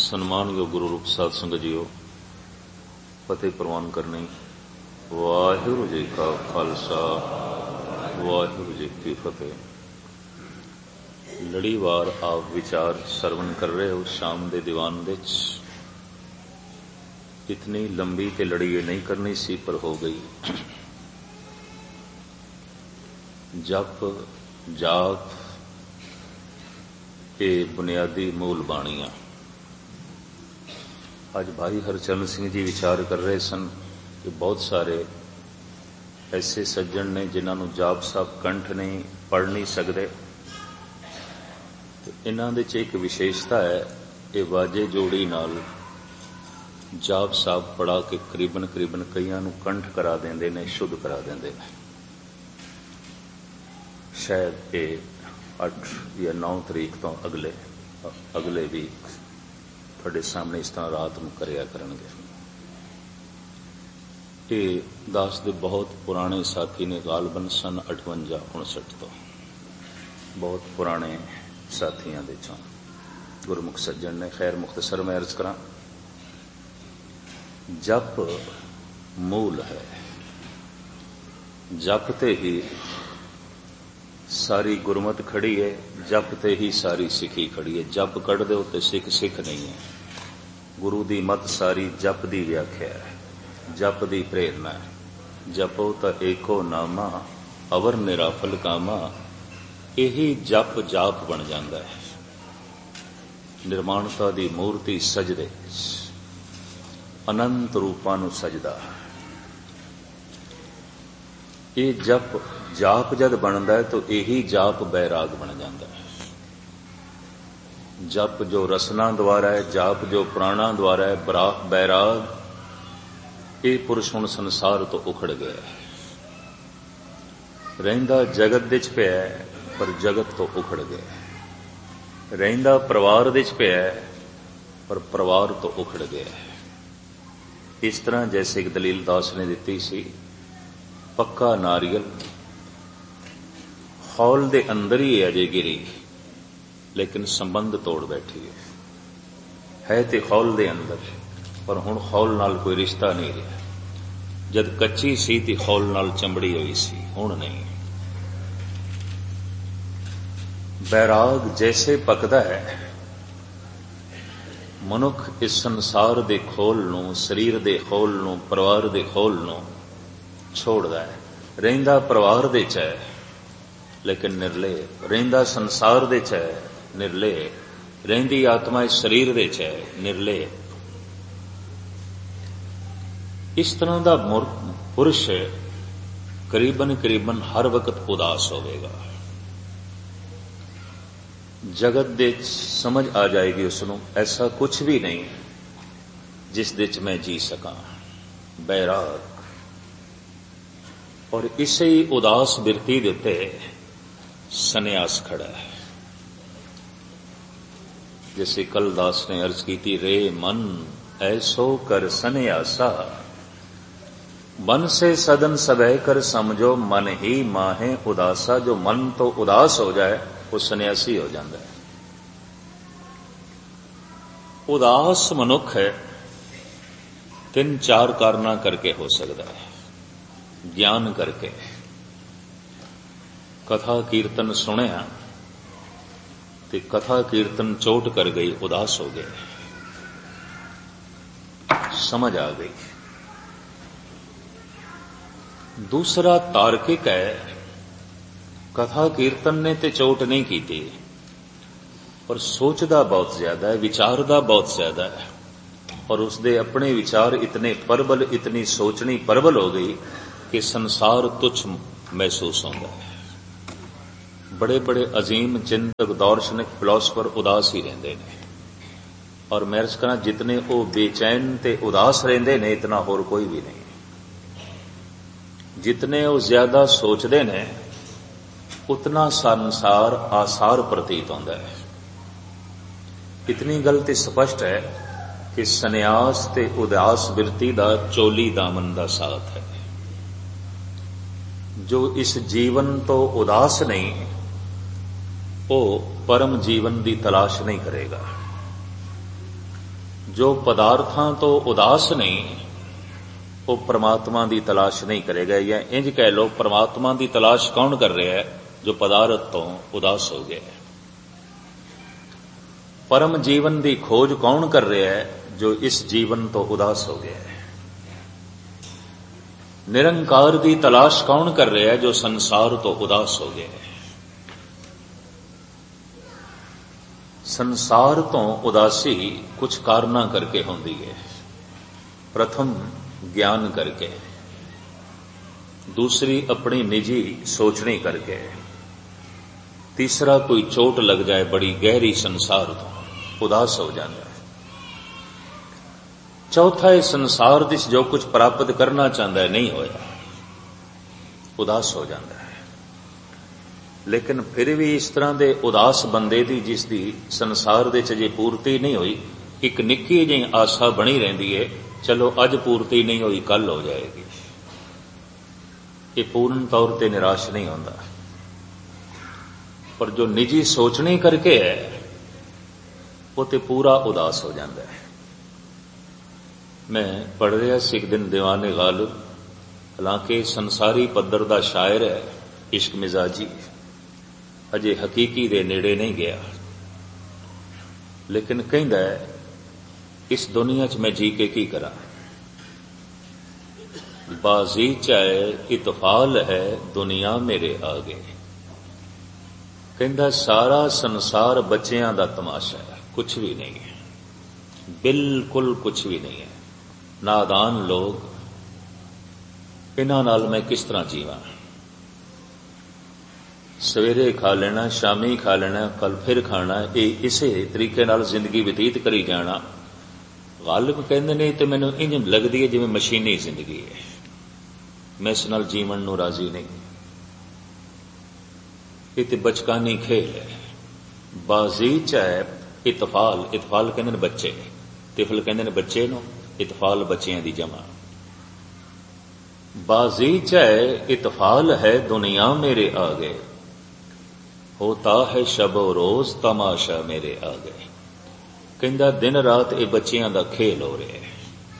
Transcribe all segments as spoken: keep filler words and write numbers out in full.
ਸਨਮਾਨਯੋਗ ਗੁਰੂ ਰੂਪ ਸਾਧ ਸੰਗਤ ਜੀਓ, ਫਤਿਹ ਪ੍ਰਵਾਨ ਕਰਨੀ। ਵਾਹਿਗੁਰੂ ਜੀ ਕਾ ਖਾਲਸਾ, ਵਾਹਿਗੁਰੂ ਜੀ ਕੀ ਫਤਿਹ। ਲੜੀਵਾਰ ਆਪ ਵਿਚਾਰ ਸਰਵਨ ਕਰ ਰਹੇ ਹੋ ਸ਼ਾਮ ਦੇ ਦੀਵਾਨ ਵਿੱਚ। ਇਤਨੀ ਲੰਬੀ ਤੇ ਲੜੀ ਇਹ ਨਹੀਂ ਕਰਨੀ ਸੀ, ਪਰ ਹੋ ਗਈ। ਜਪ ਜਾਪ ਇਹ ਬੁਨਿਆਦੀ ਮੂਲ ਬਾਣੀਆਂ। ਅੱਜ ਭਾਈ ਹਰਚਰਨ ਸਿੰਘ ਜੀ ਵਿਚਾਰ ਕਰ ਰਹੇ ਸਨ ਕਿ ਬਹੁਤ ਸਾਰੇ ਐਸੇ ਸੱਜਣ ਨੇ ਜਿਨ੍ਹਾਂ ਨੂੰ ਜਾਪ ਸਾਹਿਬ ਕੰਠ ਨਹੀਂ ਪੜ੍ਹ ਨਹੀਂ ਸਕਦੇ। ਇਹਨਾਂ ਦੇ 'ਚ ਇੱਕ ਵਿਸ਼ੇਸ਼ਤਾ ਹੈ, ਇਹ ਵਾਜੇ ਜੋੜੀ ਨਾਲ ਜਾਪ ਸਾਹਿਬ ਪੜ੍ਹਾ ਕੇ ਕਰੀਬਨ ਕਰੀਬਨ ਕਈਆਂ ਨੂੰ ਕੰਠ ਕਰਾ ਦਿੰਦੇ ਨੇ, ਸ਼ੁੱਧ ਕਰਾ ਦਿੰਦੇ ਨੇ। ਸ਼ਾਇਦ ਇਹ ਅੱਠ ਜਾਂ ਨੌ ਤਰੀਕ ਤੋਂ ਅਗਲੇ ਅਗਲੇ ਵੀ ਤੁਹਾਡੇ ਸਾਹਮਣੇ ਇਸ ਤਰ੍ਹਾਂ ਰਾਤ ਨੂੰ ਕਰਿਆ ਕਰਨਗੇ। ਇਹ ਦਾਸ ਦੇ ਬਹੁਤ ਪੁਰਾਣੇ ਸਾਥੀ ਨੇ, ਗਾਲਬਨ ਸਨ ਅਠਵੰਜਾ ਉਨਸਠ ਤੋਂ ਬਹੁਤ ਪੁਰਾਣੇ ਸਾਥੀਆਂ ਦੇ ਚੋਂ ਗੁਰਮੁਖ ਸੱਜਣ ਨੇ। ਖੈਰ ਮੁਖਤਸਰ ਮੈਂ ਅਰਜ਼ ਕਰਾਂ, ਜਪ ਮੂਲ ਹੈ। ਜਪ ਤੇ ਹੀ ਸਾਰੀ ਗੁਰਮਤ ਖੜੀ ਹੈ, ਜਪ ਤੇ ਹੀ ਸਾਰੀ ਸਿੱਖੀ ਖੜੀ ਹੈ। ਜਪ ਕੱਢ ਦਿਓ ਤੇ ਸਿੱਖ ਸਿੱਖ ਨਹੀਂ ਹੈ। ਗੁਰੂ ਦੀ ਮਤ ਸਾਰੀ ਜਪ ਦੀ ਵਿਆਖਿਆ ਹੈ, ਜਪ ਦੀ ਪ੍ਰੇਰਨਾ ਹੈ। ਜਪੋ ਤਾਂ ਏਕੋ ਨਾਮਾ ਅਵਰ ਨਿਰਾਫਲ ਕਾਮਾ। ਇਹੀ ਜਪ ਜਾਪ ਬਣ ਜਾਂਦਾ ਹੈ। ਨਿਰਮਾਣਤਾ ਦੀ ਮੂਰਤੀ ਸਜਦੇ, ਅਨੰਤ ਰੂਪਾਂ ਨੂੰ ਸਜਦਾ। ਇਹ ਜਪ ਜਾਪ ਜਦ ਬਣਦਾ ਹੈ ਤਾਂ ਇਹੀ ਜਾਪ ਬੈਰਾਗ ਬਣ ਜਾਂਦਾ ਹੈ। ਜਪ ਜੋ ਰਸਨਾ ਦੁਆਰਾ ਹੈ, ਜਾਪ ਜੋ ਪ੍ਰਾਣਾ ਦੁਆਰਾ ਹੈ, ਬੈਰਾਗ ਇਹ ਪੁਰਸ਼ ਹੁਣ ਸੰਸਾਰ ਤੋਂ ਉਖੜ ਗਿਆ ਹੈ। ਰਹਿੰਦਾ ਜਗਤ ਵਿੱਚ ਪਿਆ ਪਰ ਜਗਤ ਤੋਂ ਉਖੜ ਗਿਆ। ਰਹਿੰਦਾ ਪਰਿਵਾਰ ਵਿੱਚ ਪਿਆ ਪਰ ਪਰਿਵਾਰ ਤੋਂ ਉਖੜ ਗਿਆ। ਇਸ ਤਰ੍ਹਾਂ ਜੈਸੇ ਇੱਕ ਦਲੀਲ ਦਾਸ ਨੇ ਦਿੱਤੀ ਸੀ, ਪੱਕਾ ਨਾਰੀਅਲ ਖੌਲ ਦੇ ਅੰਦਰ ਹੀ ਅਜੇ ਗਿਰੀ, ਲੇਕਿਨ ਸੰਬੰਧ ਤੋੜ ਬੈਠੀ ਹੈ। ਹੈ ਤੇ ਖੌਲ ਦੇ ਅੰਦਰ, ਪਰ ਹੁਣ ਖੌਲ ਨਾਲ ਕੋਈ ਰਿਸ਼ਤਾ ਨਹੀਂ ਰਿਹਾ। ਜਦ ਕੱਚੀ ਸੀ ਤੇ ਖੌਲ ਨਾਲ ਚੰਬੜੀ ਹੋਈ ਸੀ, ਹੁਣ ਨਹੀਂ। ਬੈਰਾਗ ਜੈਸੇ ਪੱਕਦਾ ਹੈ, ਮਨੁੱਖ ਇਸ ਸੰਸਾਰ ਦੇ ਖੋਲ ਨੂੰ, ਸਰੀਰ ਦੇ ਖੋਲ ਨੂੰ, ਪਰਿਵਾਰ ਦੇ ਖੋਲ ਨੂੰ ਛੋੜਦਾ ਹੈ। ਰਹਿੰਦਾ ਪਰਿਵਾਰ ਦੇ ਚ ਹੈ ਲੇਕਿਨ ਨਿਰਲੇ, ਰਹਿੰਦਾ ਸੰਸਾਰ ਦੇ ਚ ਹੈ ਨਿਰਲੇ, ਰਹਿੰਦੀ ਆਤਮਾ ਇਸ ਸਰੀਰ ਦੇ ਚ ਹੈ ਨਿਰਲੇ। ਇਸ ਤਰ੍ਹਾਂ ਦਾ ਪੁਰਸ਼ ਕਰੀਬਨ ਕਰੀਬਨ ਹਰ ਵਕਤ ਉਦਾਸ ਹੋਵੇਗਾ। ਜਗਤ ਦੇ ਸਮਝ ਆ ਜਾਏਗੀ ਉਸਨੂੰ, ਐਸਾ ਕੁਛ ਵੀ ਨਹੀਂ ਜਿਸ ਦੇ ਚ ਮੈਂ ਜੀ ਸਕਾਂ। ਬੈਰਾਗ ਔਰ ਇਸੇ ਹੀ ਉਦਾਸ ਬਿਰਤੀ ਦੇ ਉੱਤੇ ਸੰਨਿਆਸ ਖੜਾ ਹੈ। ਜੈਸੇ ਕੱਲ ਦਾਸ ਨੇ ਅਰਜ਼ ਕੀਤੀ, ਰੇ ਮਨ ਐਸੋ ਕਰ ਸੰਨਿਆਸਾ, ਮਨ ਸੇ ਸਦਨ ਸਭੈ ਕਰ ਸਮਝੋ, ਮਨ ਹੀ ਮਾਹੇ ਉਦਾਸਾ। ਜੋ ਮਨ ਤੋਂ ਉਦਾਸ ਹੋ ਜਾਏ ਉਹ ਸੰਨਿਆਸੀ ਹੋ ਜਾਂਦਾ ਹੈ। ਉਦਾਸ ਮਨੁੱਖ ਹੈ ਤਿੰਨ ਚਾਰ ਕਾਰਨਾਂ ਕਰਕੇ ਹੋ ਸਕਦਾ ਹੈ। ਗਿਆਨ ਕਰਕੇ, ਕਥਾ ਕੀਰਤਨ ਸੁਣਿਆ ਤੇ ਕਥਾ ਕੀਰਤਨ ਚੋਟ ਕਰ ਗਈ, ਉਦਾਸ ਹੋ ਗਏ, ਸਮਝ ਆ ਗਈ। ਦੂਸਰਾ ਤਾਰਕਿਕ ਹੈ, ਕਥਾ ਕੀਰਤਨ ਨੇ ਤੇ ਚੋਟ ਨਹੀਂ ਕੀਤੀ, ਪਰ ਸੋਚਦਾ ਬਹੁਤ ਜ਼ਿਆਦਾ ਹੈ, ਵਿਚਾਰਦਾ ਬਹੁਤ ਜ਼ਿਆਦਾ ਹੈ, ਔਰ ਉਸਦੇ ਆਪਣੇ ਵਿਚਾਰ ਇਤਨੇ ਪ੍ਰਬਲ, ਇਤਨੀ ਸੋਚਣੀ ਪ੍ਰਬਲ ਹੋ ਗਈ ਕਿ ਸੰਸਾਰ ਤੁੱਛ ਮਹਿਸੂਸ ਹੁੰਦਾ ਹੈ। ਬੜੇ ਬੜੇ ਅਜ਼ੀਮ ਚਿੰਤਕ, ਦਾਰਸ਼ਨਿਕ, ਫਿਲਾਸਫਰ ਉਦਾਸ ਹੀ ਰਹਿੰਦੇ ਨੇ। ਔਰ ਮੈਂ ਅਰਜ਼ ਕਰਾਂ, ਜਿਤਨੇ ਉਹ ਬੇਚੈਨ ਤੇ ਉਦਾਸ ਰਹਿੰਦੇ ਨੇ, ਇਤਨਾ ਹੋਰ ਕੋਈ ਵੀ ਨਹੀਂ। ਜਿਤਨੇ ਉਹ ਜ਼ਿਆਦਾ ਸੋਚਦੇ ਨੇ, ਉਤਨਾ ਸੰਸਾਰ ਆਸਾਰ ਪ੍ਰਤੀਤ ਹੁੰਦਾ ਹੈ। ਇਤਨੀ ਗੱਲ ਤੇ ਸਪਸ਼ਟ ਹੈ ਕਿ ਸੰਨਿਆਸ ਤੇ ਉਦਾਸ ਬਿਰਤੀ ਦਾ ਚੋਲੀ ਦਾਮਨ ਦਾ ਸਾਥ ਹੈ। ਜੋ ਇਸ ਜੀਵਨ ਤੋਂ ਉਦਾਸ ਨਹੀਂ, ਉਹ ਪਰਮ ਜੀਵਨ ਦੀ ਤਲਾਸ਼ ਨਹੀਂ ਕਰੇਗਾ। जो पदार्थां तो उदास नहीं, वो परमात्मा की तलाश नहीं करेगा। या इंज कह लो, परमात्मा की तलाश कौन कर रहा है? जो पदार्थ तो उदास हो गया। परम जीवन की खोज कौन कर रहा है? जो इस जीवन तो उदास हो गया है। निरंकार की तलाश कौन कर रहा है? जो संसार तो उदास हो गया है। संसार तो उदासी कुछ कारणा करके होती है। प्रथम ज्ञान करके, दूसरी अपनी निजी सोचनी करके, तीसरा कोई चोट लग जाए बड़ी गहरी संसार तो उदास हो जाता है, चौथा इस संसार दिस जो कुछ प्राप्त करना चाहता है नहीं होया, उदास हो जाता है। लेकिन फिर भी इस तरह के उदास बंदे की जिसकी संसार दे च जे पूर्ति नहीं हुई, एक निक्की जी आशा बनी रहती है, चलो अज पूर्ति नहीं हुई कल हो जाएगी। ये पूर्ण तौर पर निराश नहीं होता। पर जो निजी सोचनी करके है वो तो पूरा उदास हो जाता है। मैं पढ़ रहा सी एक दिन दीवाने गालिब, हालांकि संसारी पद्धर का शायर है, इश्क मिजाजी, अजे हकीकी दे नेड़े नहीं गया, लेकिन कहता है इस दुनिया च मैं जी के की करा, बाजी चाहे इतफाल है दुनिया मेरे आगे। कहता सारा संसार बच्चियां दा तमाशा है, कुछ भी नहीं है, बिल्कुल कुछ भी नहीं है। नादान लोग, इन्हां नाल मैं किस तरह जीवां? सवेरे खा लेना, शामी खा लेना, कल फिर खाना, ये इसे तरीके नाल जिंदगी व्यतीत करी जाना। गालिब कहते ने तो मैनूं इंज लगदी है जिवें मशीनी जिंदगी है, मैं इस नाल जीवन नूं राजी नहीं। ये तो बचकानी खेल है। बाजी चाहे इतफाल, इतफाल कहते ने बच्चे, तिफल कहते ने बच्चे नूं, इतफाल बच्चियां दी जमा। बाजी चाहे इतफाल है दुनिया मेरे आगे, होता है शबो रोज तमाशा मेरे आगे। कहता दिन रात ये बच्चियां दा खेल हो रहा है।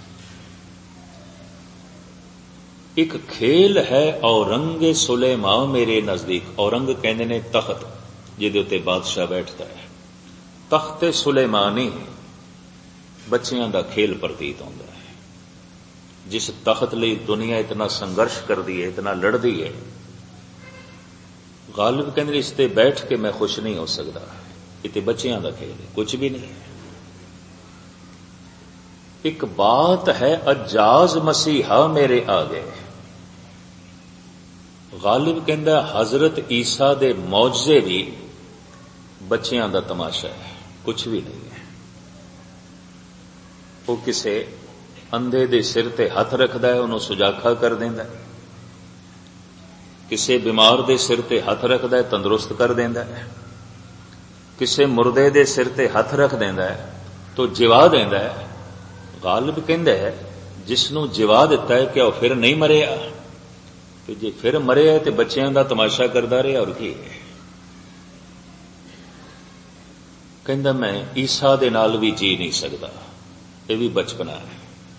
एक खेल है औरंगे सुलेमा मेरे नजदीक। औरंग कहते ने तख्त जिहदे उत्ते बादशाह बैठता है, तख्ते सुलेमानी बच्चियां दा खेल प्रतीत होता है। जिस तख्त लई दुनिया इतना संघर्ष करती है, इतना लड़ती है, गालिब कहते इस ते बैठ के मैं खुश नहीं हो सकता। ये बच्चियां दा खेल है, कुछ भी नहीं है। एक बात है अजाज मसीहा मेरे आगे। गालिब कहता हजरत ईसा दे मौजजे भी बच्चियां दा तमाशा है, कुछ भी नहीं है। वो किसे अंधे दे सिर ते हथ रखदा है, उन्होंने सुजाखा कर देंदा है। किसे बीमार दे सिर ते हथ रखदा है, तंदुरुस्त कर देंदा है। किसे मुर्दे दे सिर ते हथ रख देंदा है तो जिवा देंदा है। गालिब कहंदा है जिसनों जिवा दिता है क्या वह फिर नहीं मरिया? तो जे फिर मरिया तो बच्चियां दा तमाशा करदा रहा और की है। कहंदा मैं ईसा दे नाल भी जी नहीं सकता, ये भी बचपना है।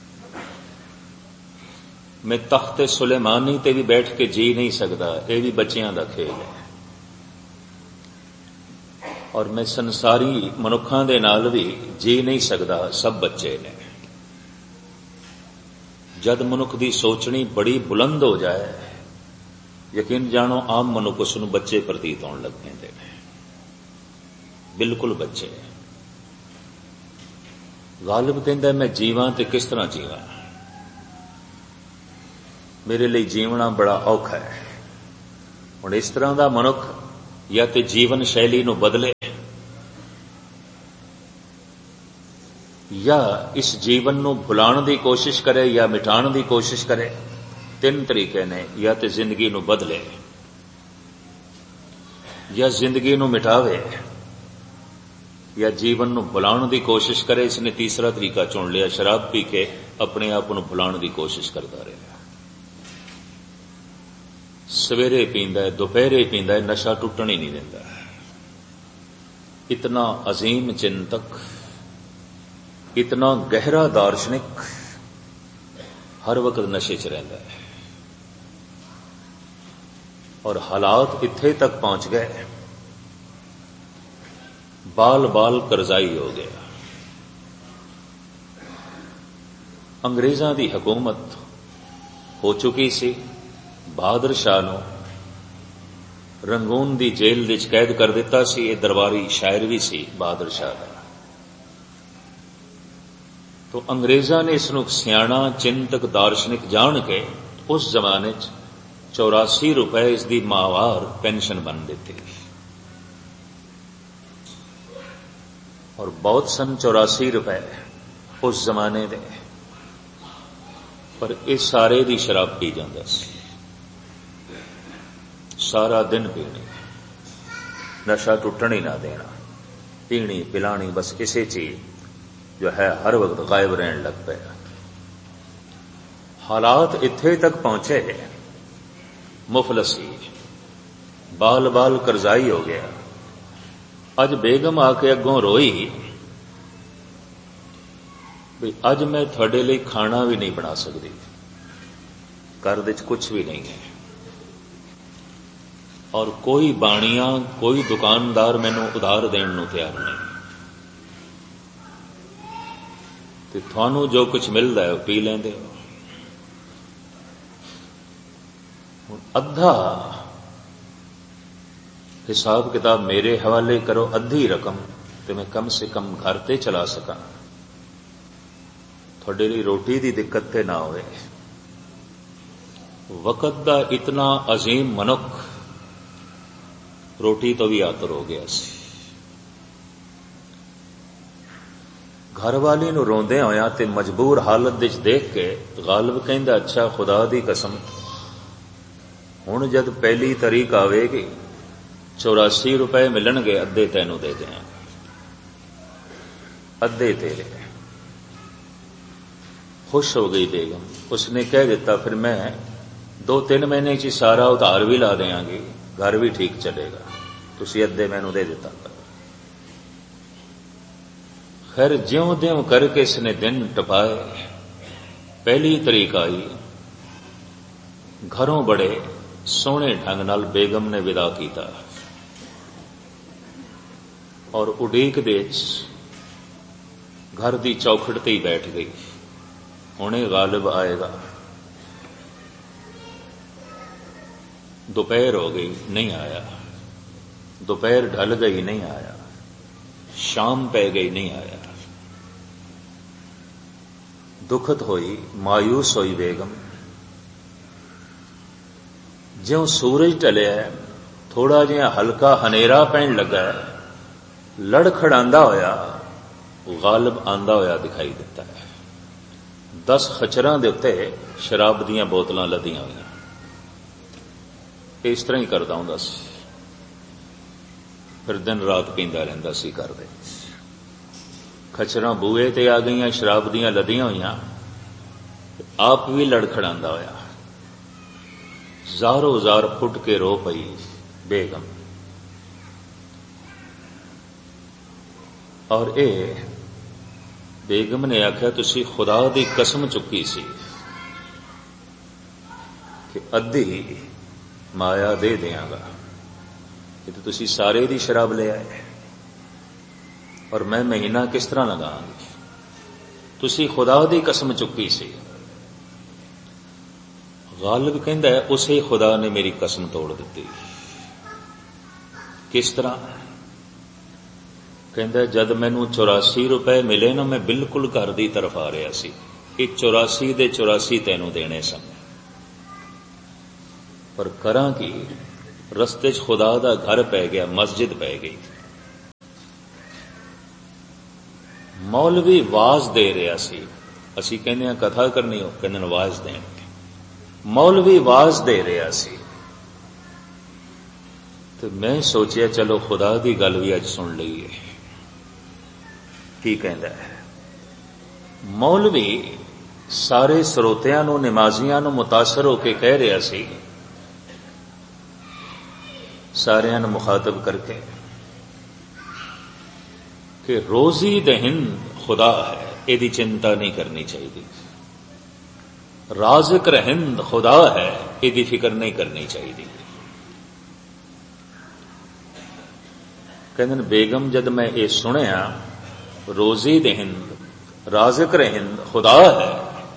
मैं तख्ते सुलेमानी ते भी बैठ के जी नहीं सकता, ये भी बच्चियां दा खेल है। और मैं संसारी मनुखां दे नाल भी जी नहीं सकता, सब बच्चे ने। जद मनुख दी सोचनी बड़ी बुलंद हो जाए, यकीन जानो आम मनुख उसनूं बच्चे प्रतीत होने लग पैंदे ने, बिल्कुल बच्चे। गालिब कहंदा मैं जीवां ते किस तरह जीवां? मेरे लिए जीवना बड़ा औखा है। हुण इस तरह का मनुख या तो जीवन शैली नूं बदले या इस जीवन नूं भुलाण दी कोशिश करे या मिटाण दी कोशिश करे। तीन तरीके ने, या तो जिंदगी नूं बदले या जिंदगी नूं मिटावे या जीवन नूं भुलाण दी कोशिश करे। इसने तीसरा तरीका चुन लिया, शराब पी के अपने आप नूं भुलाण दी कोशिश करता रहा। सवेरे पींदा है, दोपहरे पींदा है, नशा टुटण ही नहीं देता। इतना अजीम चिंतक इतना गहरा दार्शनिक हर वक्त नशे च रहिंदा है और हालात इत्थे तक पहुंच गए, बाल बाल करजाई हो गया। अंग्रेज़ां दी हुकूमत हो चुकी सी, बहादुर शाह नूं रंगून दी जेल विच कैद कर दिता सी। ये दरबारी शायर भी सी बहादुर शाह दा। तो अंग्रेज़ां ने इसनूं सियाणा चिंतक दार्शनिक जान के उस जमाने च चौरासी रुपए इसकी माहवार पेंशन बन दी और बहुत सन चौरासी रुपए उस जमाने दे, पर इस सारे दी शराब पी जांदा सी, सारा दिन पीनी, नशा टुटण ही ना देना, पीनी पिलानी, बस इसे चीज जो है हर वक्त गायब रहने लग पाया। हालात इत्थे तक पहुंचे, मुफलसी, बाल बाल करजाई हो गया। अज बेगम आके अगों रोई भी अज मैं थोड़े लिए खाना भी नहीं बना सकती, घर विच कुछ भी नहीं है और कोई बाणिया कोई दुकानदार मैनू उधार देण नूं तैयार नहीं, ते थानू जो कुछ मिलता है पी लेंदे हो। अद्धा हिसाब किताब मेरे हवाले करो, अद्धी रकम तो मैं कम से कम घर ते चला सका, थोड़े लिए रोटी की दिक्कत ते ना होए। वक़्त दा इतना अजीम मनुख रोटी तो भी आतर हो गया सी। घर वाली नूं रोंदे होया ते मजबूर हालत विच देख के गालिब कहंदा, अच्छा खुदा दी कसम हुण जद पहली तारीख आवेगी चौरासी रुपए मिलणगे, अद्धे तैनूं दे देंगे, अद्धे तेरे। खुश हो गई बेगम, उसने कह दिता फिर मैं दो तीन महीने च सारा उधार भी ला देंगी, घर भी ठीक चलेगा, तुसी अद्धे मैनू दे दिता। खैर ज्यों त्यों करके इसने दिन टपाए, पहली तारीख आई, घरों बड़े सोहने ढंग नाल बेगम ने विदा किया और उड़ीक दे घर की चौखट ते ही बैठ गई, हुणे गालिब आएगा। दोपहर हो गई, नहीं आया, दोपहर ढल गई, नहीं आया, शाम पै गई, नहीं आया। दुखत होई, मायूस होई बेगम। ज्यों सूरज टलिया, थोड़ा जिहा हल्का हनेरा पैण लगा, लड़खड़ांदा होया गालिब आंदा होया दिखाई दिता है। दस खचरां दे उत्ते शराब दीयां बोतलां लदियां होईयां। इस तरह ही करदा हुंदा सी, फिर दिन रात पींदा रहिंदा सी घर दे। खचरां बूहे ते आ गईयां, शराब दीयां लदियां होईयां, आप भी लड़खड़ांदा होया। ज़ारो ज़ार फुट के रो पई बेगम। और ए बेगम ने आख्या, तुसी खुदा दी कसम चुकी सी कि अद्धी माया दे देंगा, ये तो तुसी सारे दी शराब ले आए और मैं महीना किस तरह लगांगी। तुसी खुदा दी कसम चुकी सी। गालिब कहंदा है, उसे खुदा ने मेरी कसम तोड़ दी। किस तरह? कहंदा जद मैनू चौरासी रुपए मिले ना, मैं बिल्कुल घर दी तरफ आ रहा सी, कि चौरासी दे चौरासी तैनू देने सन, पर करां की रस्ते च खुदा दा घर पै गया, मस्जिद पै गई। मौलवी वाज दे रहा सी, असी कहने हैं कथा करनी हो, कहने वाज देंगे। मौलवी वाज दे रहा सी, तो मैं सोचिया चलो खुदा दी गल भी अज सुन लईए की कहंदा है। मौलवी सारे ਸਰੋਤਿਆਂ ਨੂੰ ਨਮਾਜ਼ੀਆਂ ਨੂੰ ਮੁਤਾਸਰ ਹੋ ਕੇ ਕਹਿ ਰਿਹਾ ਸੀ, ਸਾਰਿਆਂ ਨੂੰ ਮੁਖਾਤਬ ਕਰਕੇ कि रोजी दहिंद खुदा है, ਇਹਦੀ ਚਿੰਤਾ ਨਹੀਂ ਕਰਨੀ ਚਾਹੀਦੀ। ਰਾਜ਼ਿਕ ਰਹਿੰਦ ਖੁਦਾ ਹੈ, ਇਹਦੀ ਫਿਕਰ ਨਹੀਂ ਕਰਨੀ ਚਾਹੀਦੀ। ਕਹਿੰਦੇ ਨੇ ਬੇਗਮ ਜਦ ਮੈਂ ਇਹ ਸੁਣਿਆ ਰੋਜ਼ੀ ਦੇਹਿੰਦ ਰਾਜ਼ਿਕ ਰਹਿੰਦ ਖੁਦਾ ਹੈ,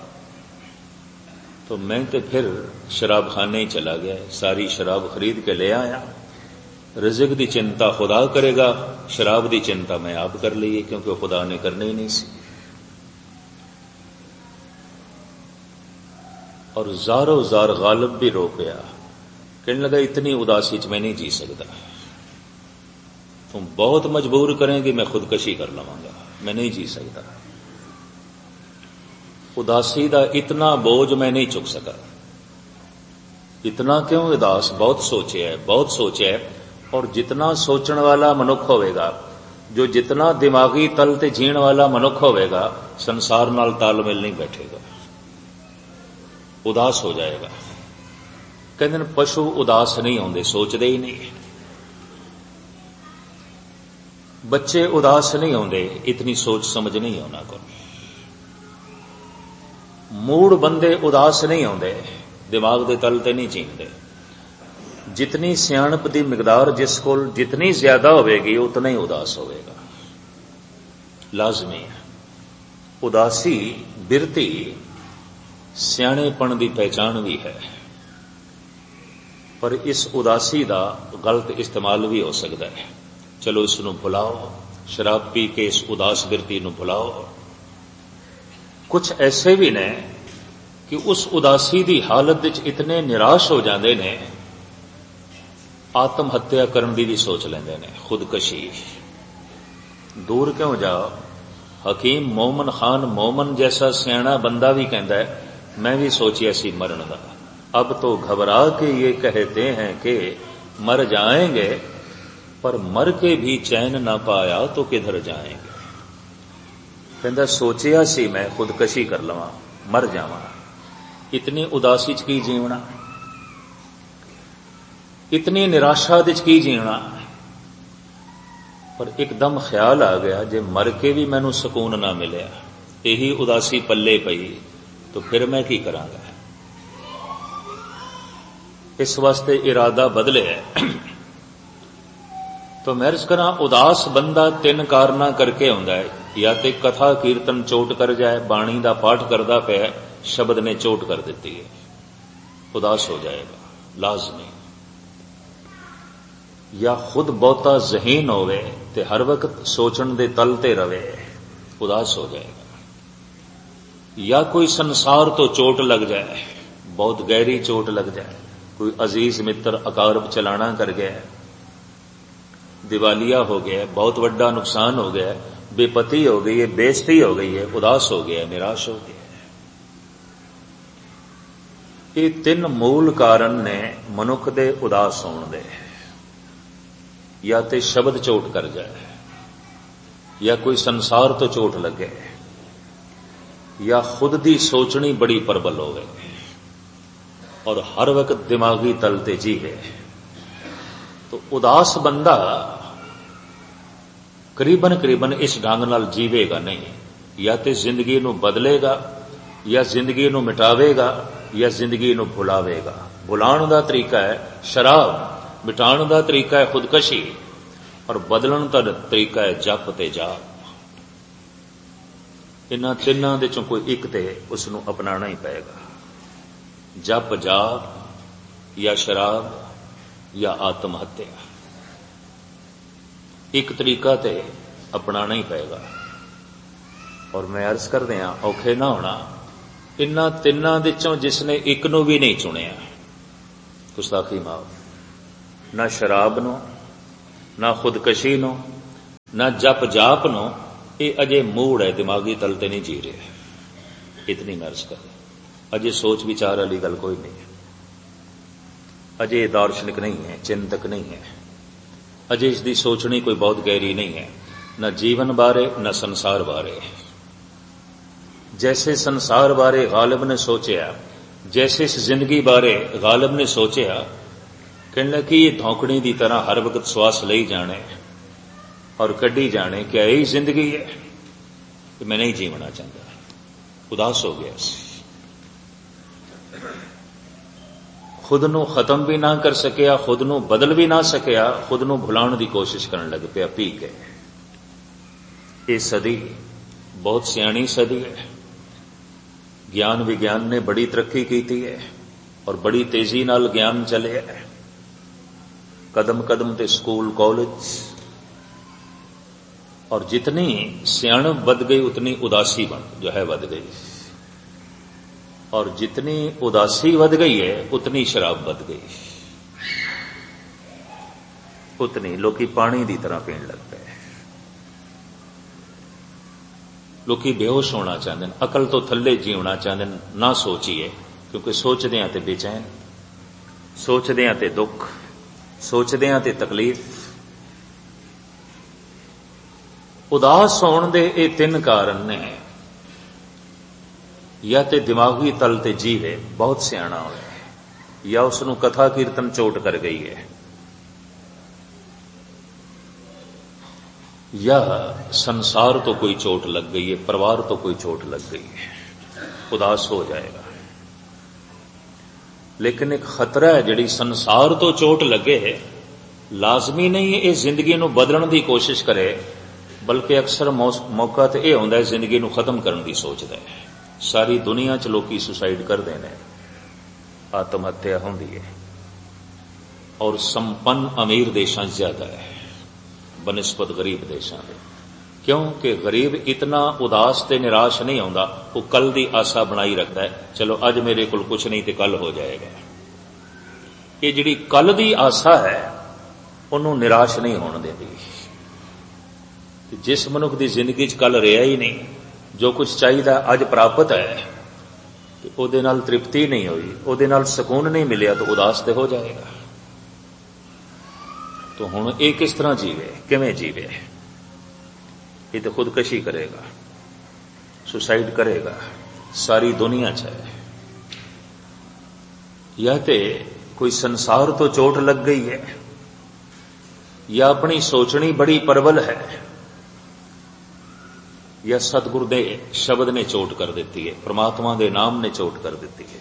तो मैं तो फिर शराब खाने ही चला गया, सारी शराब खरीद के ले आया। रिज़्क़ दी चिंता खुदा करेगा, शराब दी चिंता मैं आप कर ली, क्योंकि खुदा ने करनी ही नहीं सी। और ज़ारो ज़ार गालिब भी रो पिया, कहने लगा इतनी उदासी च मैं नहीं जी सकता, तुम बहुत मजबूर करेंगे मैं खुदकशी कर लवांगा, मैं नहीं जी सकता। उदासी का इतना बोझ मैं नहीं चुक सका। इतना क्यों उदास? बहुत सोचे है, बहुत सोचे है। और जितना सोचने वाला मनुख होवेगा, जो जितना दिमागी तल ते जीण वाला मनुख होवेगा, संसार नाल तालमेल नहीं बैठेगा, उदास हो जाएगा। कहते हैं पशु उदास नहीं होंदे, सोचते ही नहीं। बच्चे उदास नहीं होंदे, इतनी सोच समझ नहीं होना को। मूड बंदे उदास नहीं होंदे, दिमाग दे तल ते नहीं जींदे। जितनी सियाणप दी मिकदार जिस कोल जितनी ज्यादा होवेगी उतना ही उदास होवेगा, लाजमी है। उदासी बिरती सियाणेपन दी पहचान भी है, पर इस उदासी दा गलत इस्तेमाल भी हो सकता है। चलो इसनू भुलाओ, शराब पी के इस उदास बिरती नू भुलाओ। कुछ ऐसे भी ने कि उस उदासी की हालत विच इतने निराश हो जाते ने, आत्म हत्या करने की भी सोच लेंदे ने, खुदकशी। दूर क्यों जाओ, हकीम मोमन खान मोमन जैसा सियाणा बंदा भी कहता है मैं भी सोचिया सी मरण का, अब तो घबरा के ये कहते हैं कि मर जाएंगे, पर मर के भी चैन ना पाया तो किधर जाएंगे। कहता सोचिया सी मैं खुदकशी कर लवां, मर जावां, इतनी उदासी च की जीवना, इतनी निराशा च की जीवना। पर एकदम ख्याल आ गया जे मर के भी मैनू सुकून ना मिलिया, यही उदासी पल्ले पई, तो फिर मैं की करांगा। इस वास्ते इरादा बदले है। तो मैं अर्ज करा उदास बंदा तीन कारना करके आउंदा है, या तो कथा कीर्तन चोट कर जाए, बाणी का पाठ करता पे शब्द ने चोट कर दी है, उदास हो जाएगा लाजमी। या खुद बहुता जहीन होवे ते हर वक्त सोचण दे तल ते रवे, उदास हो जाएगा। या कोई संसार तो चोट लग जाए, बहुत गहरी चोट लग जाए, कोई अजीज मित्र अकारब चलाना कर गया, दिवालिया हो गया, बहुत बड़ा नुकसान हो गया, बेपति हो गई है, बेइज्जती हो गई है, उदास हो गया, निराश हो गया। ये तीन मूल कारण ने मनुख दे उदास होने दे। या तो शब्द चोट कर जाए, या कोई संसार तो चोट लगे, या खुद दी सोचनी बड़ी प्रबल होवे और हर वक्त दिमागी तल ते जीवे। तो उदास बंदा करीबन करीबन इस ढंग नाल जीवेगा नहीं, या तो जिंदगी नू बदलेगा, या जिंदगी नू मिटावेगा, या जिंदगी नू भुलावेगा। भुलाण दा तरीका है शराब, मिटाण दा तरीका है खुदकशी, और बदलण दा तरीका है जप ते जाप। इन्हां तिन्नां दे चों कोई एक ते उसनू अपनाना ही पएगा, जप जाप या शराब या आत्म हत्या। एक तरीका ते अपनाना ही पएगा। और मैं अर्ज कर दिया औखे ना होना, इन्हां तिन्नां दे चों जिसने एक नू भी नहीं चुनिया, गुस्ताखी माफ। ना शराब नो, ना खुदकशी नो, ना जप जाप नो, ये अजे मूड है, दिमागी तल ते नहीं जी रहे। इतनी मैं अर्ज कर, अजे सोच विचार वाली गल कोई नहीं है, अजे दार्शनिक नहीं है, चिंतक नहीं है, अजे इसकी सोचनी कोई बहुत गहरी नहीं है, न जीवन बारे न संसार बारे। जैसे संसार बारे गालिब ने सोचा, जैसे इस जिंदगी बारे गालिब ने सोचा, कहने कि ये धौकड़ी की तरह हर वक्त श्वास ले जाने और कड्डी जाने, क्या यही जिंदगी है? कि मैं नहीं जीवना चाहता, उदास हो गया सी। खुद नूं खत्म भी ना कर सकिया, खुद नूं बदल भी ना सकिया, खुद नूं भुलाउण दी कोशिश करन लग पिया पी के। ये सदी बहुत सियाणी सदी है। ज्ञान विज्ञान ने बड़ी तरक्की की है और बड़ी तेजी नाल ज्ञान चले है। कदम कदम ते स्कूल कॉलेज, और जितनी सियाणप बद गई उतनी उदासी बन जो है बद गई, और जितनी उदासी बद गई है उतनी शराब बद गई, उतनी लोकी पानी की तरह पीण लग पे। लोकी बेहोश होना चाहते हैं, अकल तो थले जीवना चाहते हैं। ना सोचिए, क्योंकि सोचते हैं तो बेचैन, सोचते हैं तो दुख, सोचते हैं तो तकलीफ। उदास होने दे ये तीन कारण ने। या तो दिमागी तल ते जीवे बहुत सियाणा होया, या उसनू कथा कीर्तन चोट कर गई है, या संसार तो कोई चोट लग गई है, परिवार तो कोई चोट लग गई है, उदास हो जाएगा। लेकिन एक खतरा है, जिहड़ी संसार तो चोट लगे है, लाजमी नहीं है ये जिंदगी नू बदलण दी कोशिश करे, बल्कि अक्सर मौका तो यह होंदा है जिंदगी नू खत्म करने की सोचदा है। सारी दुनिया च लोकी सुसाइड करते हैं, आत्म हत्या होंदी है, और संपन्न अमीर देशों ज्यादा है बनिस्बत गरीब देशों के। क्योंकि गरीब इतना उदास ते निराश नहीं होंदा, वो कल की आशा बनाई रखता है, चलो अज मेरे को कुछ नहीं तो कल हो जाएगा। ये जिहड़ी कल की आशा है उन्होंने निराश नहीं होने देती। जिस मनुख की जिंदगी च कल रहा ही नहीं, जो कुछ चाहिए अज प्राप्त है, तो उहदे नाल तृप्ति नहीं हुई, उहदे नाल सुकून नहीं मिलिया, तो उदास तो हो जाएगा। तो हुण ये किस तरह जीवे, किवें जीवे? ये तो खुदकशी करेगा, सुसाइड करेगा, सारी दुनिया च है। या तो कोई संसार तो चोट लग गई है, या अपनी सोचनी बड़ी प्रबल है, या सतगुरु दे शब्द ने चोट कर देती है, परमात्मा दे नाम ने चोट कर देती है।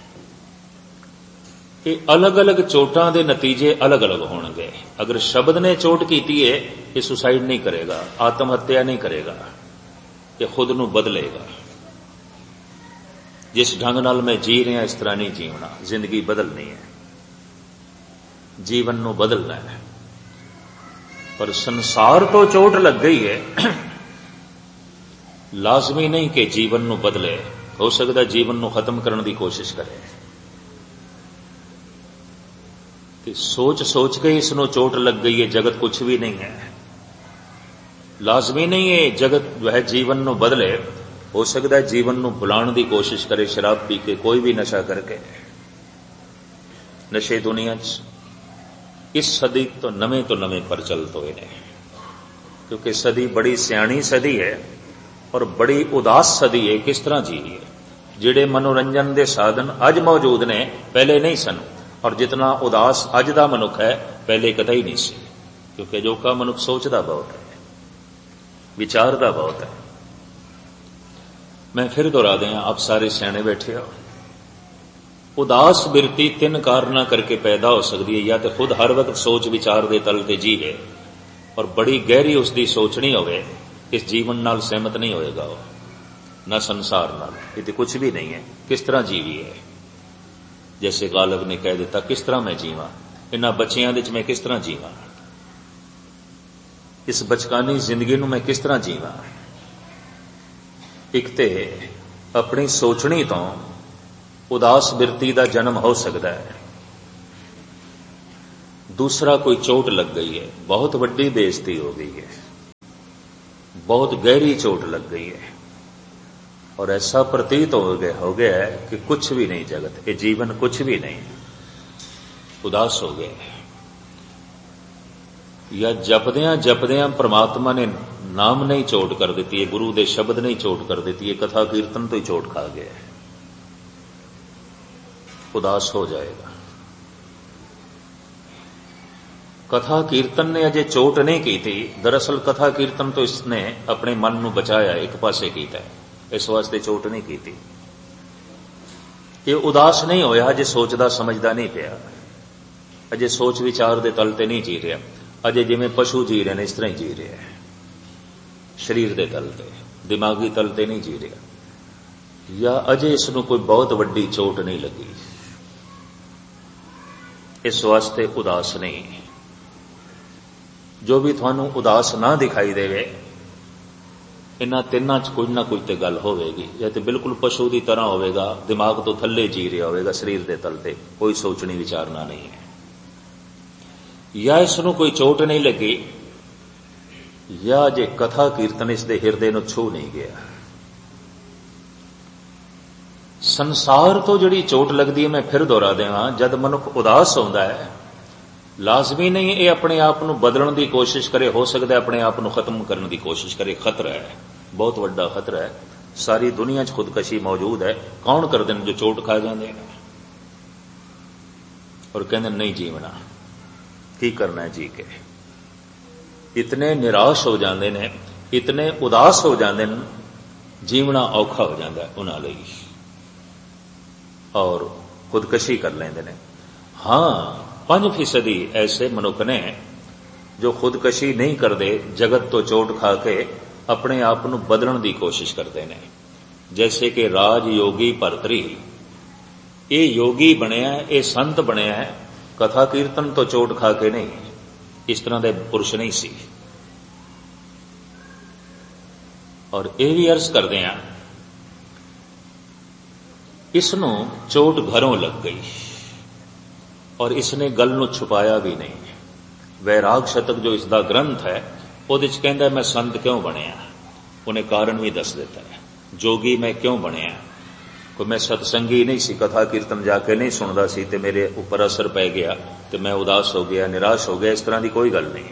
ये अलग अलग चोटां दे नतीजे अलग अलग होंगे। अगर शब्द ने चोट की है, ये सुसाइड नहीं करेगा, आत्महत्या नहीं करेगा, ये खुद नू बदलेगा। जिस ढंग नाल मैं जी रहा इस तरह नहीं जीवना, जिंदगी बदलनी है, जीवन नू बदलना है। पर संसार तो चोट लग गई है, लाजमी नहीं कि जीवन नू बदले। हो सकता जीवन नू खत्म करने की कोशिश करे, तो सोच सोच के इसनों चोट लग गई है, जगत कुछ भी नहीं है। लाजमी नहीं है जगत जो है जीवन नू बदले। हो सकता है जीवन नू भुलाण की कोशिश करे, शराब पी के, कोई भी नशा करके। नशे दुनिया च इस सदी तो नवे तो नवे प्रचलित हुए हैं, क्योंकि सदी बड़ी सियाणी सदी है और बड़ी उदास सदी है। किस तरह जी है? जिहड़े मनोरंजन के साधन अज मौजूद ने, पहले नहीं सन, और जितना उदास अज दा मनुख है पहले कतई नहीं सी। क्योंकि जो का मनुख सोचता बहुत है, विचारदा बहुत है। मैं फिर दोहरा दें, आप सारे सियाणे बैठे हो। उदास बिरती तीन कारणा करके पैदा हो सकती है। या तो खुद हर वक्त सोच विचार दे तल ते जी है, और बड़ी गहरी उसकी सोचनी होवे, इस जीवन नाल सहमत नहीं होएगा वो, ना संसार नाल, ये तो कुछ भी नहीं है। किस तरह जीवी है? जैसे गालिब ने कह दिता, किस तरह मैं जीवा, इन्हां बच्चियां दे च मैं किस तरह जीवा, इस बचकानी जिंदगी नू मैं किस तरह जीवा। एक ते अपनी सोचनी तो उदास बिरती का जन्म हो सकता है, दूसरा कोई चोट लग गई है, बहुत वड्डी बेइज्जती हो गई है, बहुत गहरी चोट लग गई है, और ऐसा प्रतीत हो गया हो गया है कि कुछ भी नहीं जगत, ये जीवन कुछ भी नहीं, उदास हो गए। या जपदियां जपदियां परमात्मा ने नाम नहीं चोट कर देती है, गुरु दे शब्द नहीं चोट कर देती है, कथा कीर्तन तो ही चोट खा गया है, उदास हो जाएगा। कथा कीर्तन ने अजे चोट नहीं की थी। दरअसल कथा कीर्तन तो इसने अपने मन नूं बचाया, एक पासे कीता है, इस वास्ते चोट नहीं की थी। ये उदास नहीं होया, अजे सोचदा समझदा नहीं पिया, अजे सोच विचार दे तल ते नहीं जी रहा, अजे जिवें पशु जी रहे हैं इस तरह ही जी रहा है, शरीर दे तल ते, दिमागी तल ते नहीं जी रहा, या अजे इसनूं कोई बहुत वड्डी चोट नहीं लगी, इस वास्ते उदास नहीं। जो भी थानू उदास ना दिखाई देवे, इन्हां तिन्नां च कुछ ना कुछ ते गल होवेगी। या तो बिल्कुल पशु की तरह होवेगा, दिमाग तो थल्ले जी रहा होवेगा, शरीर दे तल ते कोई सोचनी विचारना नहीं है, या इसनूं कोई चोट नहीं लगी, या जे कथा कीर्तन इसदे हिरदे नूं छू नहीं गया। संसार तो जिहड़ी चोट लगदी है, मैं फिर दोहरा देवां, जद मनुख उदास होंदा है, लाजमी नहीं ये अपने आप को बदलने की कोशिश करे, हो सकता है अपने आप को खत्म करने की कोशिश करे। खतरा है, बहुत बड़ा खतरा है। सारी दुनिया च खुदकशी मौजूद है। कौन करते हैं जो चोट खा जाते हैं और कहते नहीं जीवना, की करना है जी के। इतने निराश हो जाते हैं, इतने उदास हो जाते हैं, जीवना औखा हो जाता है उन्हां लई, और खुदकशी कर लेंदे ने। हाँ, पांच फीसदी ऐसे मनुख ने जो खुदकशी नहीं करते, जगत तो चोट खा के अपने आप को बदलने की कोशिश करते हैं। जैसे कि राज योगी भरतरी, ये योगी बनया, ये संत बनया है, कथा कीर्तन तो चोट खा के नहीं, इस तरह के पुरुष नहीं सी। और यह भी अर्ज करते हैं, इसनों चोट घरों लग गई और इसने गल नूं छुपाया भी नहीं। वैराग शतक जो इसका ग्रंथ है, उहदे च कहंदा मैं संत क्यों बनया, उन्हें कारण भी दस देता है। जोगी मैं क्यों बनया, कोई मैं सतसंगी नहीं सी, कथा कीर्तन जाके नहीं सुनदा सी ते मेरे ऊपर असर पै गया ते मैं उदास हो गया, निराश हो गया, इस तरह की कोई गल नहीं।